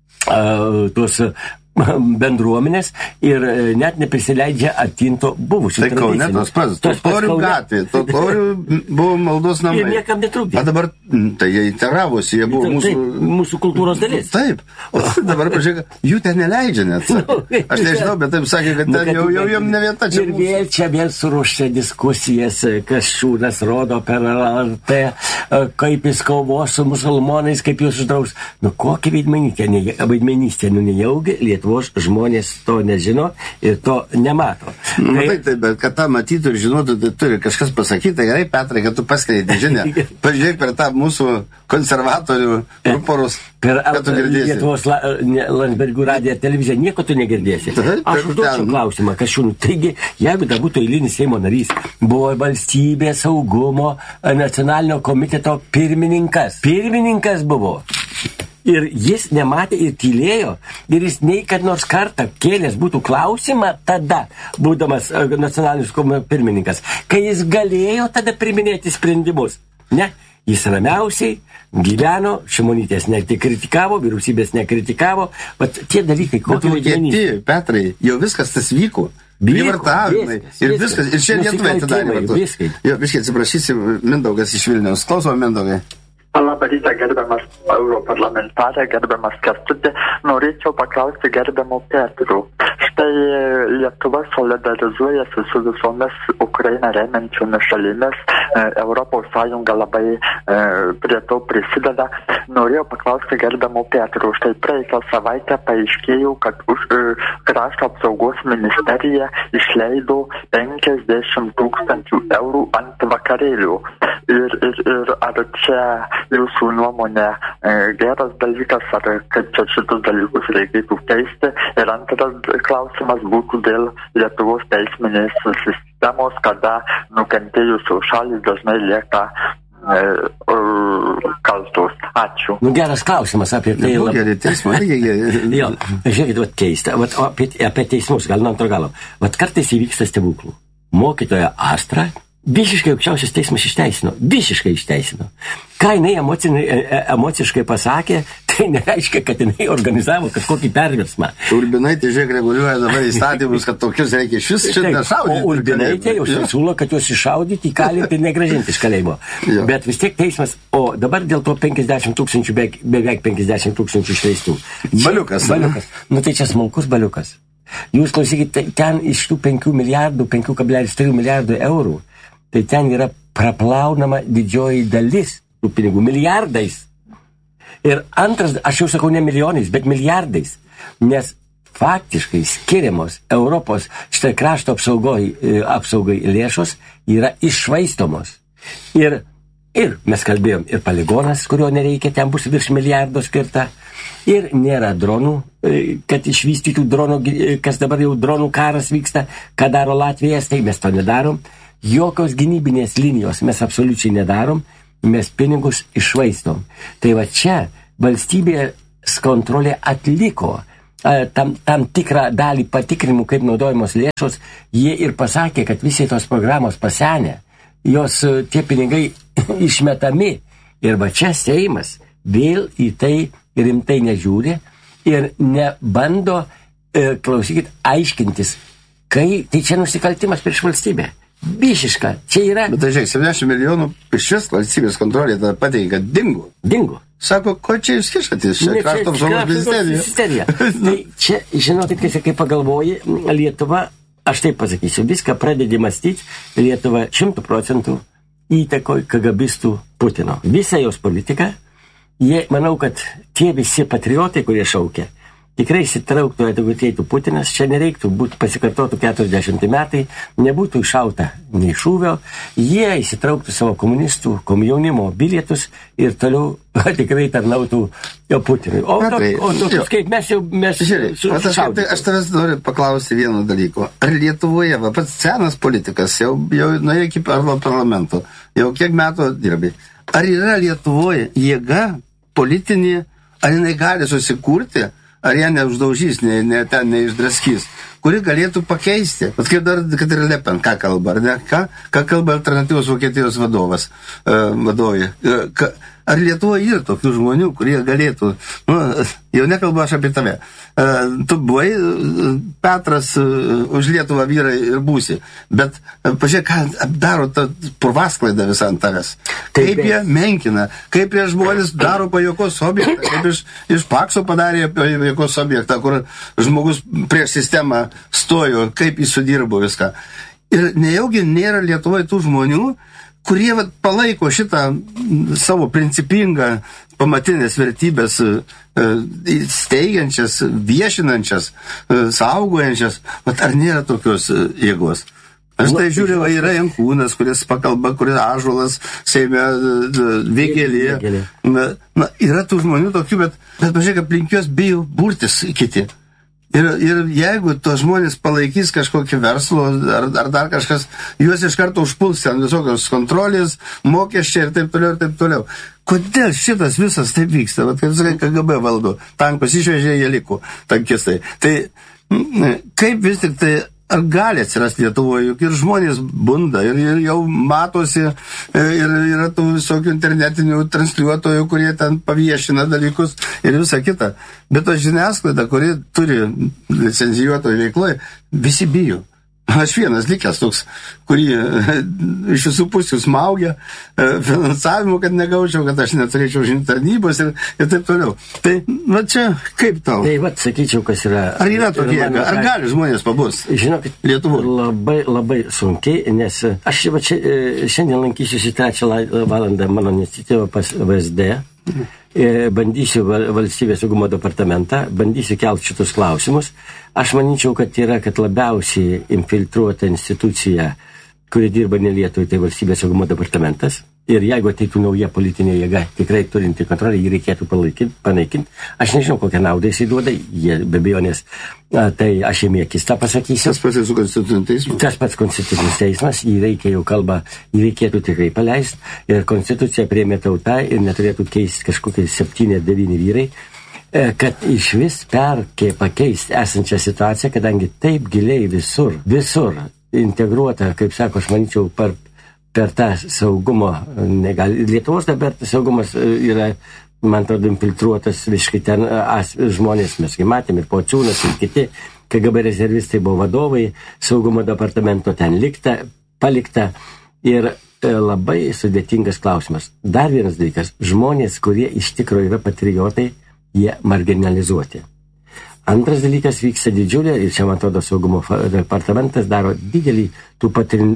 uh, tuos bendruomenės ir net neprisileidžia atinto buvusių tai tradicinių. Tai Kaune tos pats, totorių gatvė, totorių buvo maldos namai. Ir niekam netrukdė. O dabar, tai jie įteravosi, jie buvo taip, mūsų... Taip, mūsų kultūros dalis. Taip, o dabar, pažiūrėk, jų ten neleidžia net. Aš nežinau, bet taip sakė, kad ten jau, jau jom ne vieta čia. Ir vėl čia vėl suruošia diskusijas, Kasčiūnas rodo per L R T, kaip jis kovos su musulmonais, kaip jūs uždraus. Nu, kokia vaidmenystė, nu nejaugi Lietuvos žmonės to nežino ir to nemato. Na tai, tai, bet kad tą matytų ir žinotų, tai turi kažkas pasakyti. Tai gerai, Petrai, kad tu paskleidai žinią. Pažiūrėk per tą mūsų konservatorių ruporus. Per Lietuvos la, Landsbergių radiją televiziją nieko tu negirdėsi. Aš užduočiau klausimą, Kasčiūnui. Taigi, jeigu dar būtų eilinis Seimo narys, buvo valstybės saugumo nacionalinio komiteto pirmininkas. Pirmininkas buvo. Ir jis nematė ir tylėjo, ir jis nei kad nors kartą kėlęs būtų klausimą tada, būdamas nacionalinis pirmininkas, kai jis galėjo tada priminėti sprendimus. Ne, jis ramiausiai gyveno, Šimonytės nekritikavo, vyriausybės nekritikavo, bet tie dalykai, kokie vaidmenys. Petrai, jau viskas tas vyko. Privartavimai. Ir viskas, ir šiandien Lietuvai atidarė. Jo, biškai atsiprašysi, Mindaugas iš Vilniaus. Klausom, Mindaugai. Labą rytą, gerbiamas europarlamentarė, gerbiamas Kęstuti. Norėčiau paklausti gerbiamo Petrų. Štai Lietuva solidarizuojasi su visomis Ukrainą remiančiomis šalimis. Europos Sąjunga labai e, prie to prisideda. Norėjau paklausti gerbiamo Petrų. Štai praeitą savaitę paaiškėjo, kad už e, krašto apsaugos ministerija išleido penkiasdešimt tūkstančių eurų ant vakarėlių. Ir, ir, ir ar čia jūsų nuomonė e, geras dalykas, ar kaip čia šitus dalykus reikėtų keisti? Ir antras klausimas būtų dėl Lietuvos teisminės sistemos, kada nukentėjusių šalys dažnai lieka e, kaltos. Ačiū. Nu, geras klausimas apie tai. Nu, geri teismai. Jo, žiūrėkit, vat keista. Vat, apie, apie teismus, gal nuo antro galo. Vat kartais įvyksta stebuklų. Mokytoja Astra visiškai aukščiausias teismas išteisino. Visiškai išteisino. Ką jinai emociškai pasakė, tai nereiškia, kad jinai organizavo kažkokį perversmą. Urbinaitė, žiūrėk, reguliuoja dabar įstatymus, kad tokius reikia iš vis šitą šaudyti. O Urbinaitė jau siūlo, kad juos iššaudyti, įkalinti ir negrąžinti iš kalėjimo. Jo. Bet vis tiek teismas, o dabar dėl to penkiasdešimt tūkstančių, beveik, beveik penkiasdešimt tūkstančių išleistų. Baliukas. Baliukas. Nu tai čia smulkus baliukas. Jūs klausykite, ten iš tų penkių milijardų, penkių kablelis trijų milijardų eurų, tai ten yra praplaunama didžioji dalis tų pinigų, milijardais. Ir antras, aš jau sakau ne milijonais, bet milijardais, nes faktiškai skiriamos Europos štai krašto apsaugai, apsaugai lėšos yra iššvaistomos. Ir, ir mes kalbėjom, ir poligonas, kurio nereikia, ten bus virš milijardo skirta, ir nėra dronų, kad išvystytų dronų, kas dabar jau dronų karas vyksta, ką daro Latvija, tai mes to nedarom. Jokios gynybinės linijos mes absoliučiai nedarom, mes pinigus iššvaistom. Tai va čia valstybės kontrolė atliko tam, tam tikrą dalį patikrinimų, kaip naudojamos lėšos, jie ir pasakė, kad visi tos programos pasenę, jos tie pinigai išmetami. Ir va čia Seimas vėl į tai rimtai nežiūri ir nebando, e, klausykit, aiškintis, kai tai čia nusikaltimas prieš valstybę. Visiška. Čia yra... Bet tai žiūrėk, septyniasdešimt milijonų iš vis valstybės kontrolė tada pateikė, kad dingo. Dingo. Sako, ko čia jūs kišatės? Čia krašto apsaugos ministerija. Tai čia, žinokit, kai, kai pagalvoji, Lietuva aš taip pasakysiu, viską pradedi mąstyti Lietuva šimtų procentų įtakoj kagabistų Putino. Visą jos politiką, jie, manau, kad tie visi patriotai, kurie šaukia, tikrai įsitrauktų, jeigu ateitų Putinas, čia nereiktų būti pasikartotų keturiasdešimt metai, nebūtų iššauta nei šūvio, jie įsitrauktų savo komunistų, komjaunimo bilietus ir toliau tikrai tarnautų jo Putinui. O, Petrai, to, o tokius kaip mes jau mes Žiūrėk, su, aš, aš, aš tavęs noriu paklausti vieno dalyko. Ar Lietuvoje, va, pats senas politikas, jau, jau nuėjo iki parlamento, jau kiek metų dirbi, ar yra Lietuvoje jėga politinė, ar jinai gali susikurti, ar ją neuždaužys, ne, ne ten neišdraskys, kuri galėtų pakeisti. Bet kaip dar, kad ir Le Pen, ką kalba, ar ne? Ką, ką kalba alternatyvos Vokietijos vadovas, uh, vadovė. Uh, ka, ar Lietuvoje yra tokių žmonių, kurie galėtų, nu, jau nekalbu aš apie tave. Uh, tu buvai, uh, Petras, uh, už Lietuvą vyrai ir būsi. Bet, uh, pažiūrėk, ką daro ta purvasklaida visą ant tavęs. Kaip jie menkina, kaip jie žmonės daro pajokos objektą, kaip iš, iš Pakso padarė pajokos objektą, kur žmogus prieš sistemą stojo, kaip jis sudirbo viską. Ir nejaugi nėra Lietuvoje tų žmonių, kurie vat, palaiko šitą savo principingą pamatinės vertybės e, steigiančias, viešinančias, e, saugojančias. Vat, ar nėra tokios e, jėgos? Aš tai žiūriu, yra Jankūnas, kuris pakalba, kuris Ąžuolas, Seime, Vėgėlė. Na, na, yra tų žmonių tokių, bet, bet pažiūrėk, aplink juos bijo burtis kiti. Ir, ir jeigu tos žmonės palaikys kažkokį verslo ar, ar dar kažkas, juos iš karto užpuls ten visokios kontrolės, mokesčiai ir taip toliau ir taip toliau. Kodėl šitas visas taip vyksta? Vat, kaip sakai, K G B valdo, tankus išvežė, jie liko tankistai. Tai kaip vis tik tai, ar gali atsirasti Lietuvoje, juk ir žmonės bunda, ir, ir jau matosi, ir yra tų visokių internetinių transliuotojų, kurie ten paviešina dalykus ir visą kitą. Bet to žiniasklaida, kuri turi licencijuotojų veikloje, visi bijo. Aš vienas likęs toks, kurį iš visų pusių smaugia finansavimu, kad negaučiau, kad aš neturėčiau žinių tarnybos ir, ir taip toliau. Tai, va čia, kaip tau? Tai, va, sakyčiau, kas yra... Ar yra tokie, ar, ar gali žmonės pabus? Žinokit, Lietuvoje? Labai, labai sunkiai, nes aš va, čia, šiandien lankysiu trečią valandą mano iniciatyvą pas V S D. Bandysiu valstybės saugumo departamentą, bandysiu kelti šitus klausimus. Aš manyčiau, kad yra, kad labiausiai infiltruota institucija, kuri dirba ne Lietuvai, tai valstybės saugumo departamentas. Ir jeigu ateitų nauja politinė jėga, tikrai turinti kontrolę, jį reikėtų panaikinti. Aš nežinau, kokią naudą jisai duoda, jie be abejonės, tai aš jiem akis tą pasakysiu. Tas pats su konstitucinis teismas? Tas pats konstitucinis teismas, jį reikia jau kalbą, jį reikėtų tikrai paleisti. Ir konstituciją priėmė tauta ir neturėtų keisti kažkokie septyni ar devyni vyrai, kad iš vis perkė pakeisti esančią situaciją, kadangi taip giliai visur, visur integruota, kaip sako, aš manyčiau, per per tą saugumo, negali, Lietuvos dabar saugumas yra, man atrodo, infiltruotas visiškai ten as, žmonės, mes matėm ir Pociūnas ir kiti, K G B rezervistai buvo vadovai, saugumo departamento ten likta, palikta ir e, labai sudėtingas klausimas. Dar vienas dalykas, žmonės, kurie iš tikrųjų yra patriotai, jie marginalizuoti. Antras dalykas vyksta didžiulė, ir čia, man atrodo, saugumo departamentas daro didelį tų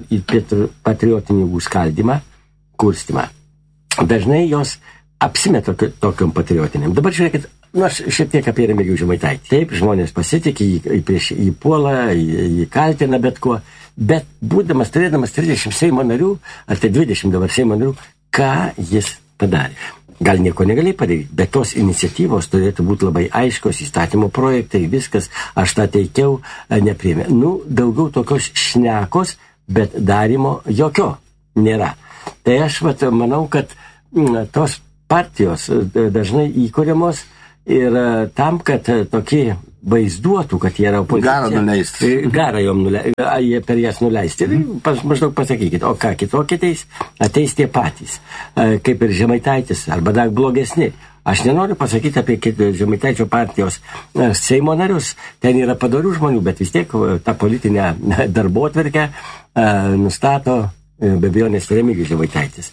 patriotinių skaldymą, kurstimą. Dažnai jos apsimeta tokiam patriotiniam. Dabar žiūrėkit, nu, aš šiek tiek apie Remigijų Žemaitaitį. Taip, žmonės pasitikė, jį, prieš jį puola, jį, jį kaltina bet kuo, bet būdamas, turėdamas trisdešimt Seimo narių, ar tai dvidešimt dabar Seimo narių, ką jis padarė? Gal nieko negali padaryti, bet tos iniciatyvos turėtų būti labai aiškios, įstatymo projektai, viskas, aš tą teikiau, nepriėmė. Nu, daugiau tokios šnekos, bet darimo jokio nėra. Tai aš vat, manau, kad m, tos partijos dažnai įkuriamos ir tam, kad tokie vaizduotų, kad jie yra opozicija. Garą nuleisti. Garą jom nuleisti, jie per jas nuleisti. Ir pas, maždaug pasakykit, o ką kitokie ateis? Ateis tie patys, kaip ir Žemaitaitis, arba dar blogesni. Aš nenoriu pasakyti apie Žemaitaičio partijos Seimo narius, ten yra padorių žmonių, bet vis tiek tą politinę darbotvarkę nustato be abejonės Remigijus Žemaitaitis.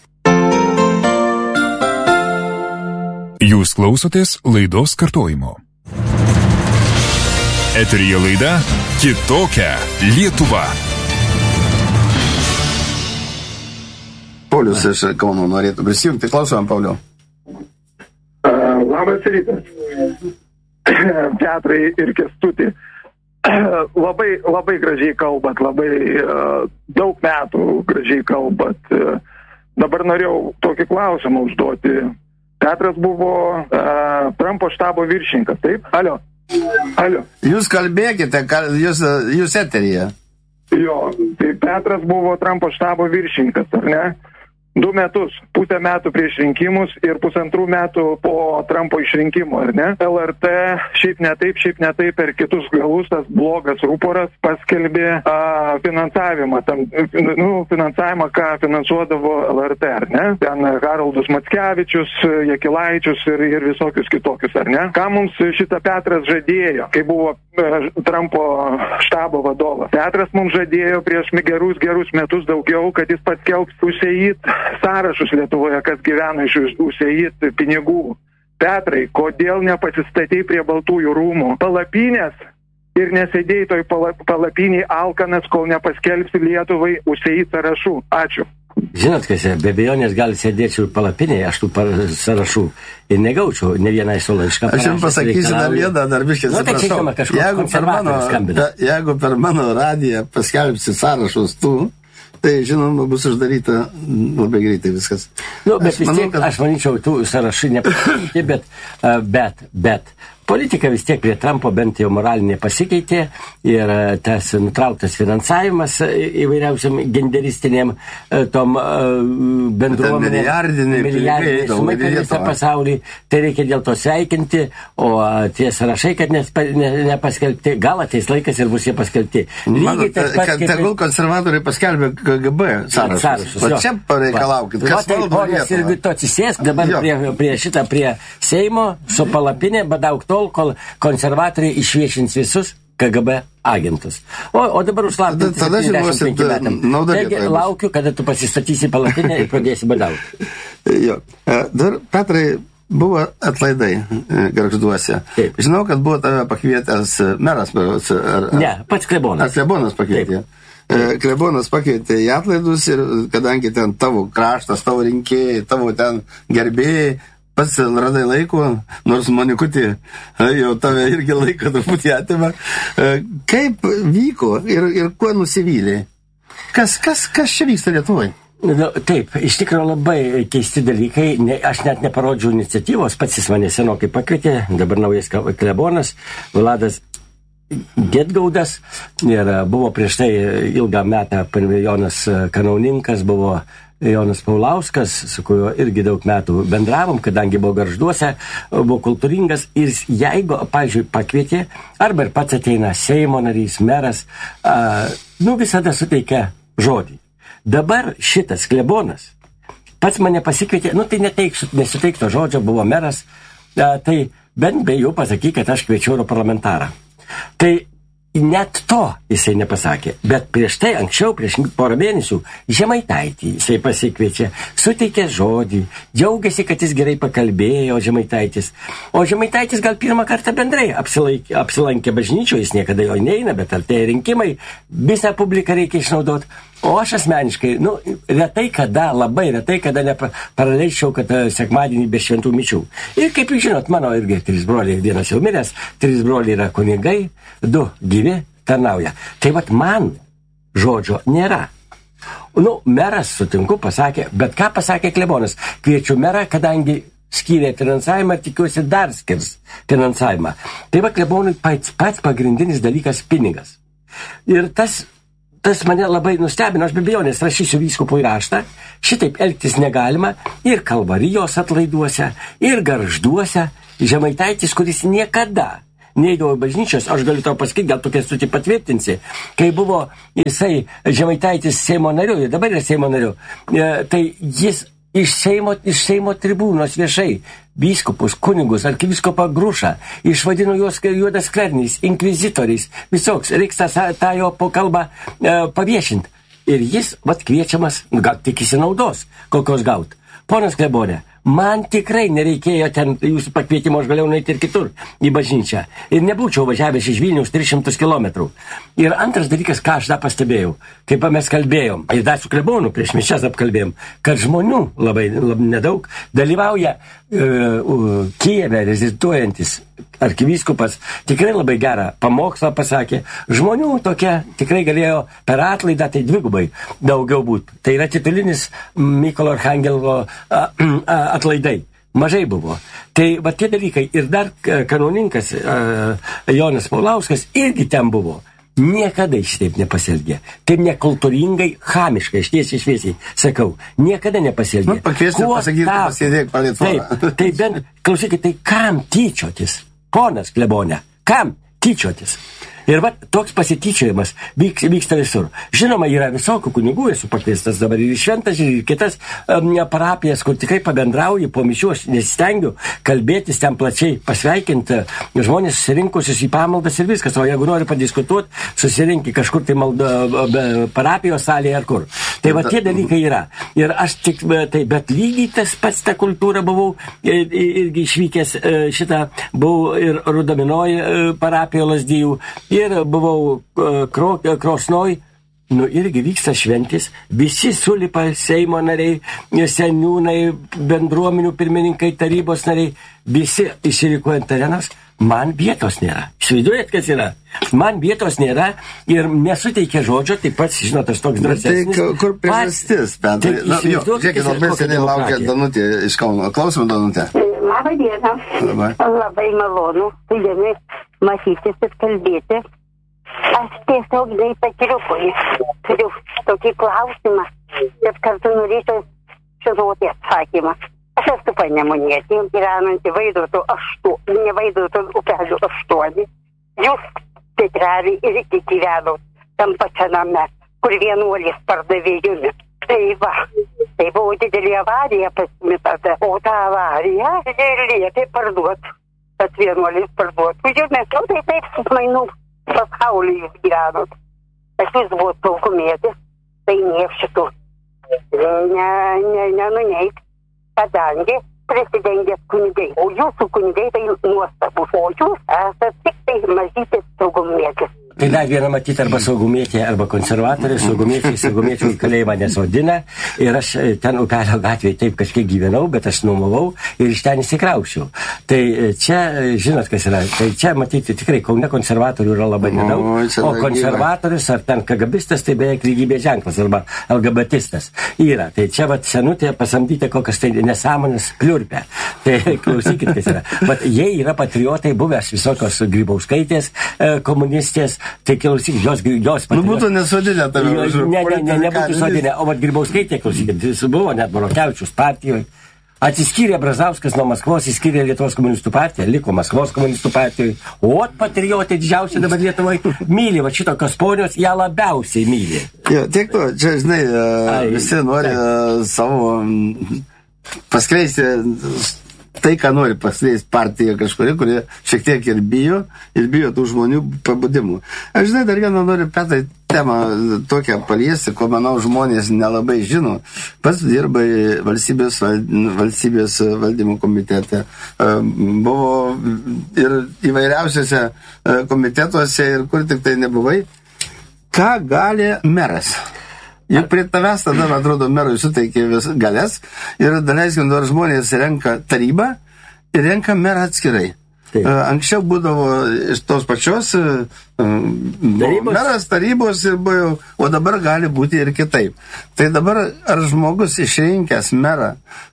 Jūs klausotės laidos kartojimo. Eteryje laida Kitokia Lietuva. Paulius iš Kauno norėtų prisijungti. Klausom, Pauliau. Uh, labas rytas. Petrai ir Kęstuti. Labai, labai gražiai kalbat, labai uh, daug metų gražiai kalbat. Uh, dabar norėjau tokį klausimą užduoti. Petras buvo uh, Trumpo štabo viršininkas, taip? Alio. Alio. Jūs kalbėkite, kal, jūs, jūs eteryje. Jo, tai Petras buvo Trumpo štabo viršininkas, ar ne? Du metus, pusę metų prieš rinkimus ir pusantrų metų po Trumpo išrinkimo, ar ne? L R T šiaip ne taip, šiaip ne taip per kitus galus, tas blogas rūporas paskelbė a, finansavimą, tam, nu, finansavimą, ką finansuodavo L R T, ar ne? Ten Haraldus Mackevičius, Jakilaičius ir, ir visokius kitokius, ar ne? Ką mums šitą Petras žadėjo, kai buvo a, Trumpo štabo vadovas? Petras mums žadėjo prieš gerus, gerus metus daugiau, kad jis paskelbs užseit sąrašus Lietuvoje, kas gyvena iš užseit pinigų. Petrai, kodėl nepasistatei prie Baltųjų rūmų palapinės ir nesėdėjai toj palapiniai alkanas, kol nepaskelbsi Lietuvai užseit sąrašų? Ačiū. Žinot, kas, be abejonės gali sėdėčiau palapinėje, aš tų sąrašų ir negaučiau ne vieną iš laišką. Aš jums pasakysiu dar vieną, dar biškį nu, atsiprašau. Tai jeigu, per mano, jeigu per mano radiją paskelbsi sąrašus tu, tai, žinoma, bus uždaryta labai greitai viskas. Nu, bet aš vis manau, tiek, kad... aš manyčiau, tų sąrašai nepasikeitė, bet, bet, bet, politika vis tiek prie Trumpo bent jau moralinė pasikeitė ir tas nutrauktas finansavimas įvairiausiam genderistiniam tom bendruomenėm, milijardiniai sumai per visą pasaulį, tai reikia dėl to sveikinti, o tie sąrašai, kad nepaskelbti, gal ateis laikas ir bus jie paskelbti. Lygiai tas pats, kaip... Tegul konservatoriai paskelbė K G B sąrašus. O čia pareikalaukit, kas valdo Lietuvą. Ir tu atsisėsk dabar prie, prie šitą, prie Seimo su palapinė, badauk tol, kol konservatoriai išviešins visus K G B agentus. O, o dabar užslaptinti septyniasdešimt penki metam. Taigi laukiu, kada tu pasistatysi palapinę ir pradėsi badauti. Jo. Dar, Petrai, buvo atlaidai Gargžduose. Taip. Žinau, kad buvo tave pakvietęs meras. Ar, ne, pats klebonas. Ar klebonas pakvietė. Taip. Klebonas pakeitė į atlaidus ir kadangi ten tavo kraštas, tavo rinkėjai, tavo ten gerbėjai, pats radai laiko, nors Monikutė jau tave irgi laiko truputį atima. Kaip vyko ir, ir kuo nusivylė? Kas, kas, kas čia vyksta Lietuvoje? Nu, taip, iš tikrųjų labai keisti dalykai. Ne, aš net neparodžiau iniciatyvos, pats jis mane senokai pakvietė, dabar naujas klebonas, Vladas Gedgaudas, ir buvo prieš tai ilgą metą Jonas Kanauninkas, buvo Jonas Paulauskas, su kuriuo irgi daug metų bendravom, kadangi buvo Gargžduose, buvo kultūringas ir jeigu, pavyzdžiui, pakvietė, arba ir pats ateina Seimo narys, meras, a, nu visada suteikia žodį. Dabar šitas klebonas pats mane pasikvietė, nu tai neteiksiu, nesuteikto žodžio, buvo meras, a, tai bent be jau pasakyk, kad aš kviečiu europarlamentarą. Tai net to jisai nepasakė, bet prieš tai, anksčiau, prieš porą mėnesių, Žemaitaitį jisai pasikviečia, suteikė žodį, džiaugiasi, kad jis gerai pakalbėjo, Žemaitaitis. O Žemaitaitis gal pirmą kartą bendrai apsilaikė, apsilankė bažnyčioje, jis niekada jo neina, bet artėja rinkimai, visą publiką reikia išnaudoti. O aš asmeniškai, nu, retai kada, labai retai kada neparaleisčiau, kad sekmadienį be šventų mišių. Ir kaip jūs žinot, mano irgi trys broliai, vienas jau miręs, trys broliai yra kunigai, du gyvi tarnauja. Tai vat man žodžio nėra. Nu, meras, sutinku, pasakė, bet ką pasakė klebonas? Kviečiu merą, kadangi skyrė finansavimą, tikiuosi dar skirs finansavimą. Tai va klebonui pats, pats pagrindinis dalykas pinigas. Ir tas Tas mane labai nustebino, aš be abejonės rašysiu vyskupui raštą, šitaip elgtis negalima ir Kalvarijos atlaiduose, ir Gargžduose. Žemaitaitis, kuris niekada neįdavo bažnyčios, aš galiu tau pasakyti, gal tu Kęstutį patvirtinsi, kai buvo jisai Žemaitaitis Seimo nariu, ir dabar yra Seimo nariu, tai jis iš Seimo, iš Seimo tribūnos viešai vyskupus, kunigus, arkivyskopą Grušą, išvadino juos juodas skverniais, inkvizitoriais, visoks, reiks tą, tą jo kalbą e, paviešinti. Ir jis, vat, kviečiamas, gal tikisi naudos, kokios gaut. Ponas klebonė, Man tikrai nereikėjo ten jūsų pakvietimo, aš galėjau nueiti ir kitur į bažnyčią. Ir nebūčiau važiavęs iš Vilniaus tris šimtus kilometrų. Ir antras dalykas, ką aš dar pastebėjau, kaip mes kalbėjom, ir dar su klebonu prieš mišias apkalbėjom, kad žmonių labai, labai nedaug dalyvauja uh, Kijeve reziduojantis arkivyskupas, tikrai labai gerą pamokslą pasakė. Žmonių tokia tikrai galėjo per atlaidą tai dvigubai daugiau būti. Tai yra titulinis Mykolo Archangelo a, a, atlaidai. Mažai buvo. Tai va tie dalykai. Ir dar kanauninkas a, Jonas Paulauskas irgi ten buvo. Niekada šitaip nepasielgė. Taip nekultūringai, chamiškai, ištiesiai šviesiai sakau. Niekada nepasielgė. Nu, pakviesti pasakyti, pasėdėk palėt vorą. Taip, tai bent, klausykit, tai kam tyčiotis? Ponas klebonė, kam tyčiotis? Ir va, toks pasityčiojimas vyks, vyksta visur. Žinoma, yra visokių kunigų, esu pakviestas dabar ir šventas, ir kitas um, parapijas, kur tikrai pabendrauju po mišių, aš nesistengiu kalbėtis ten plačiai, pasveikinti žmonės susirinkusius į pamaldas ir viskas. O jeigu nori padiskutuoti, susirinkti kažkur tai malda, parapijos salėje ar kur. Tai va, tie dalykai yra. Ir aš tik, tai, bet lygiai tas pats tą kultūrą buvau irgi išvykęs šitą, buvau ir Rudaminoj parapijo Lazdijų, ir buvau kro, Krosnoj, nu irgi vyksta šventis, visi sulipa Seimo nariai, seniūnai, bendruomenių pirmininkai, tarybos nariai, visi išsirikuojant arenas, man vietos nėra. Įsivaizduojat, kas yra? Man vietos nėra ir nesuteikia žodžio, taip pat, žinot, aš toks drąsesnis. Tai kur priežastis, Petrai? Na, jo, žiūrėkit, labai seniai laukia Danutė iš Kauno. Klausim, Danutė. Labą dieną. Labai. Labai malonu su jumis matytis ir kalbėti. Aš tiesiog nei pakiriukui turiu tokį klausimą, bet kartu norėčiau žinoti atsakymą. Aš esu panemunėtė, gyvenanti Vaidoto aštuoni, ne Vaidoto upelių aštuoni. Jūs tikrelį ir iki gyvenot tam pačiame, kur vienuolis pardavė jumi. Tai va, tai buvo didelė avarija pasimitata, o tą avariją liepė parduoti, tas vienuolis parduoti. Jumi, nu tai taip sumainų pasaulį jūs gyvenot. Aš jūs buvot saugumėtis, tai niek šitų nenuneik, kadangi prisidengęs kunigai. O jūsų kunigai tai nuostabus, o jūs esate tik tai mažytis saugumėtis. Tai dar vieną matyti arba saugumėtė, arba konservatorė, saugumėtė, saugumėčių kalėjimą nesodina. Ir aš ten Upelio gatvėje taip kažkiek gyvenau, bet aš nuomavau ir iš ten įsikraušiau. Tai čia, žinot, kas yra, tai čia matyti tikrai Kaune konservatorių yra labai nedaug, o, o konservatorius ar ten kagabistas tai beveik lygybės ženklas arba LGBTistas yra. Tai čia vat senutė pasamdyti kokias tai nesąmonės kliurpę. Tai klausykit, kas yra. Bet jie yra patriotai, buvęs visokios Grybauskaitės komunistės. Tai klausyk, jos, jos patriot... Nu, būtų nesodinę tave. Ne, ne, ne, nebūtų sodinę. O vat Grybauskaitė, klausykit, jis buvo net Morokevičius partijoje. Atsiskyrė Brazauskas nuo Maskvos, įskyrė Lietuvos komunistų partiją, liko Maskvos komunistų partijoje. O patriotai didžiausia dabar Lietuvoje myli, va šitokios ponios, ją labiausiai myli. Jo, tiek to, čia, žinai, Ai, visi nori tai. savo paskleisti tai, ką nori paskleisti partija kažkuri, kurie šiek tiek ir bijo, ir bijo tų žmonių pabudimų. Aš žinai, dar vieną noriu, Petrai, temą tokią paliesti, ko, manau, žmonės nelabai žino. Pats dirbai valstybės, valstybės valdymo komitete. Buvo ir įvairiausiose komitetuose ir kur tik tai nebuvai. Ką gali meras? Juk prie tavęs tada, man atrodo, merui suteikė vis galės ir daleiskim, dar žmonės renka tarybą ir renka merą atskirai. Taip. Anksčiau būdavo iš tos pačios tarybos. Meras tarybos, ir buvo, o dabar gali būti ir kitaip. Tai dabar ar žmogus išrinkęs merą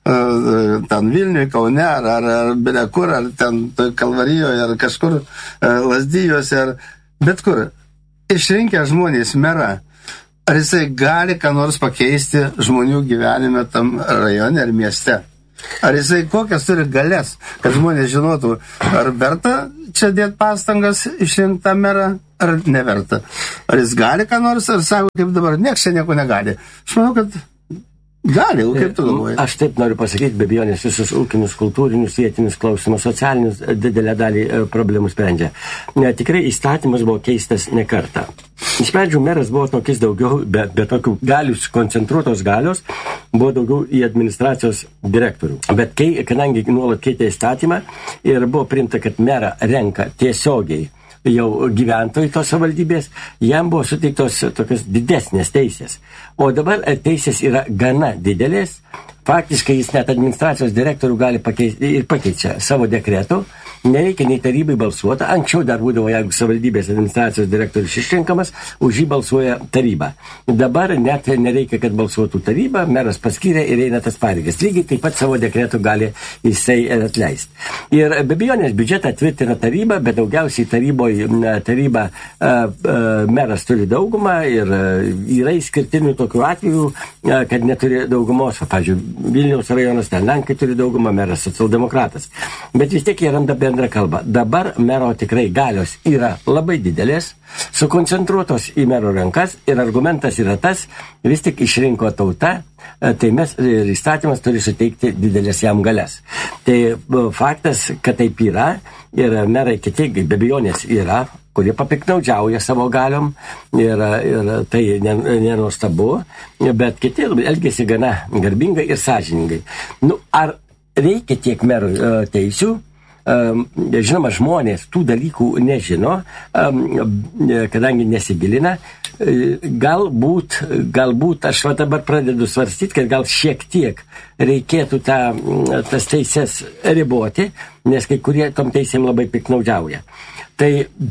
ten Vilniuje, Kaune, ar, ar, ar Bilekur, ar ten Kalvarijoje, ar kažkur Lazdijuose, ar bet kur, išrinkęs žmonės merą, ar jisai gali ką nors pakeisti žmonių gyvenime tam rajone ar mieste? Ar jisai kokias turi galės, kad žmonės žinotų, ar verta čia dėti pastangas išrinktą merą, ar neverta? Ar jis gali ką nors, ar sako, kaip dabar, nieks čia nieko negali? Aš manau, kad Gali, o kaip tu galvoji? Aš taip noriu pasakyti, be abejonės visus ūkinius, kultūrinius, vietinius klausimus, socialinius didelę dalį problemų sprendžia. Ne, tikrai įstatymas buvo keistas ne kartą. Iš pradžių meras buvo tokis daugiau, be, be tokių galius, koncentruotos galios, buvo daugiau į administracijos direktorių. Bet kai, kadangi nuolat keitė įstatymą ir buvo priimta, kad merą renka tiesiogiai jau gyventojai tos savivaldybės, jam buvo suteiktos tokios didesnės teisės. O dabar teisės yra gana didelės. Faktiškai jis net administracijos direktorių gali pakeisti ir pakeičia savo dekretų. Nereikia nei tarybai balsuoti. Anksčiau dar būdavo, jeigu savivaldybės administracijos direktorius išrinkamas, už jį balsuoja taryba. Dabar net nereikia, kad balsuotų taryba, meras paskyrė ir eina tas pareigas. Lygiai taip pat savo dekretų gali jisai atleisti. Ir be abejonės biudžetą tvirtina taryba, bet daugiausiai taryboje taryba a, a, meras turi daugumą ir a, yra išskirtinių tokių atvejų, a, kad neturi daugumos. Pavyzdžiui, Vilniaus rajonas, ten Lenkai turi daugumą, meras socialdemokratas. Bet vis tiek jie randa bendrą kalbą. Dabar mero tikrai galios yra labai didelės, sukoncentruotos į mero rankas ir argumentas yra tas, vis tik išrinko tauta, tai mes ir įstatymas turi suteikti didelės jam galias. Tai faktas, kad taip yra ir merai kiti, be abejonės yra, kurie papiknaudžiauja savo galiom ir, ir tai nenuostabu, bet kiti elgėsi gana garbingai ir sąžiningai. Nu, ar reikia tiek merų teisių? Žinoma, žmonės tų dalykų nežino, kadangi nesigilina. Galbūt, galbūt aš va dabar pradedu svarstyti, kad gal šiek tiek reikėtų tą, tas teisės riboti, nes kai kurie tom teisėm labai piknaudžiauja. Tai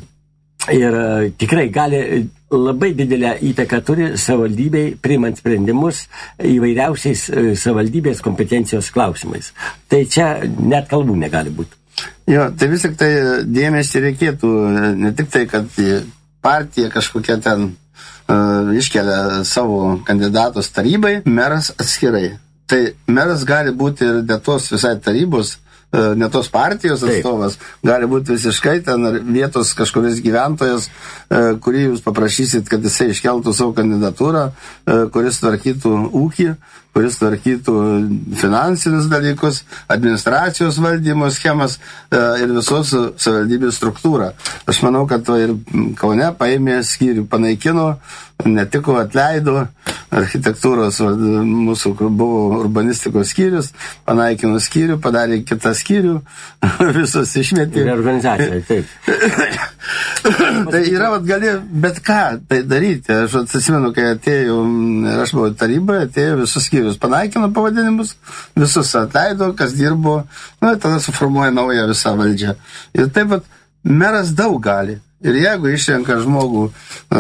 ir tikrai gali labai didelę įtaką turi savivaldybei priimant sprendimus įvairiausiais savivaldybės kompetencijos klausimais. Tai čia net kalbų negali būti. Jo, tai vis tik tai dėmesį reikėtų, ne tik tai, kad partija kažkokia ten uh, iškelia savo kandidatus tarybai, meras atskirai. Tai meras gali būti ir ne tos visai tarybos, uh, ne tos partijos atstovas, taip. Gali būti visiškai ten vietos kažkuris gyventojas, uh, kurį jūs paprašysit, kad jisai iškeltų savo kandidatūrą, uh, kuris tvarkytų ūkį, kuris tvarkytų finansinius dalykus, administracijos valdymo schemas e, ir visos savivaldybės struktūrą. Aš manau, kad to ir Kaune paėmė skyrių, panaikino, netiko atleido architektūros, mūsų buvo urbanistikos skyrius, panaikino skyrių, padarė kitą skyrių, visus išmetė. Ir organizacija, taip. Tai yra, vat, gali bet ką tai daryti. Aš atsimenu, kai atėjau, aš buvau taryboje, atėjau visus skyrius, panaikino pavadinimus, visus atleido, kas dirbo, nu, tada suformuoja naują visą valdžią. Ir taip pat meras daug gali. Ir jeigu išrenka žmogų uh,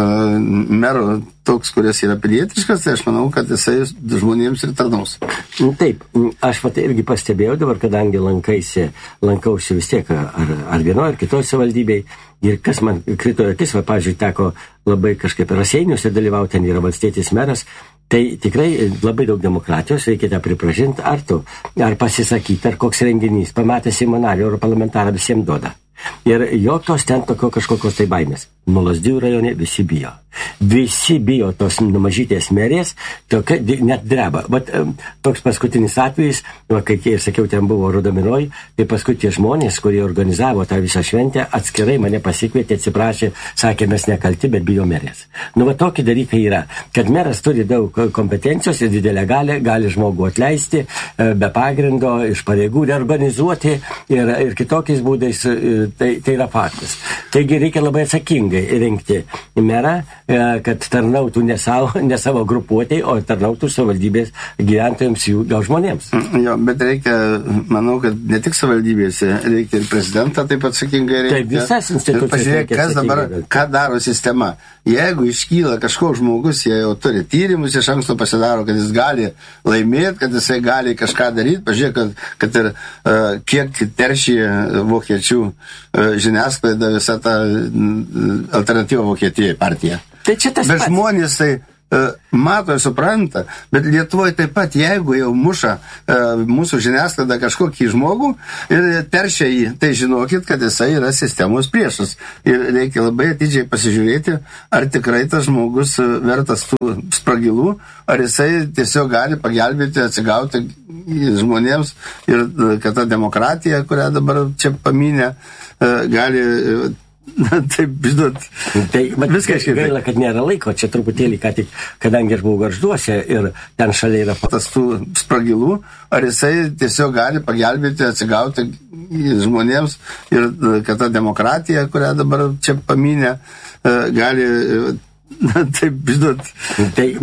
mero toks, kuris yra pilietiškas, tai aš manau, kad jisai žmonėms ir tarnaus. Taip, aš vat irgi pastebėjau dabar, kadangi lankaisi, lankausi vis tiek ar, ar vienoje, ar kitoje savivaldybėje, ir kas man krito akis, va, pavyzdžiui, teko labai kažkaip Raseiniuose dalyvauti, ten yra valstietis meras, tai tikrai labai daug demokratijos, reikia tą pripažinti, ar tu, ar pasisakyti, ar koks renginys, pamatęs Seimo narį, europarlamentarą visiems duoda. Ir jokios ten tokio kažkokios tai baimės. Nu, Lazdijų rajone visi bijo. Visi bijo tos mažytės merės, tokia, net dreba. Bet toks paskutinis atvejis, va, kai ir sakiau, ten buvo Rudomiroj, tai paskui tie žmonės, kurie organizavo tą visą šventę, atskirai mane pasikvietė, atsiprašė, sakė, mes nekalti, bet bijo merės. Nu, va, tokie dalykai yra, kad meras turi daug kompetencijos ir didelę galę, gali žmogų atleisti, be pagrindo, iš pareigų reorganizuoti ir, ir kitokiais būdais, tai, tai yra faktas. Taigi reikia labai atsakingai rinkti merą, kad tarnautų ne savo, ne savo grupuotėj, o tarnautų savivaldybės gyventojams, jų gal žmonėms. Jo, bet reikia, manau, kad ne tik savivaldybėse, reikia ir prezidentą taip atsakingai reikia. Taip, visas institucijas. Pažiūrėk, kas dabar, ką daro sistema. Jeigu iškyla kažkoks žmogus, jie jau turi tyrimus, iš anksto pasidaro, kad jis gali laimėti, kad jisai gali kažką daryti. Pažiūrėk, kad, kad ir uh, kiek teršė vokiečių uh, žiniasklaida visą tą uh, alternatyvą Vokietijai partiją. Tai čia tas Bet pats. žmonės tai mato ir supranta, bet Lietuvoje taip pat, jeigu jau muša mūsų žiniasklaida kažkokį žmogų ir teršia jį, tai žinokit, kad jisai yra sistemos priešas. Ir reikia labai atidžiai pasižiūrėti, ar tikrai tas žmogus vertas tų spragilų, ar jisai tiesiog gali pagelbėti, atsigauti žmonėms ir kad ta demokratija, kurią dabar čia paminė, gali... Taip, žinot, tai, viskas gaila, kad nėra laiko, čia truputėlį, ką tik, kadangi aš buvau Gargžduose ir ten šalia yra patas tų spragilų, ar jisai tiesiog gali pagelbėti, atsigauti žmonėms ir kad ta demokratija, kurią dabar čia paminė, gali... Taip, žinot, tai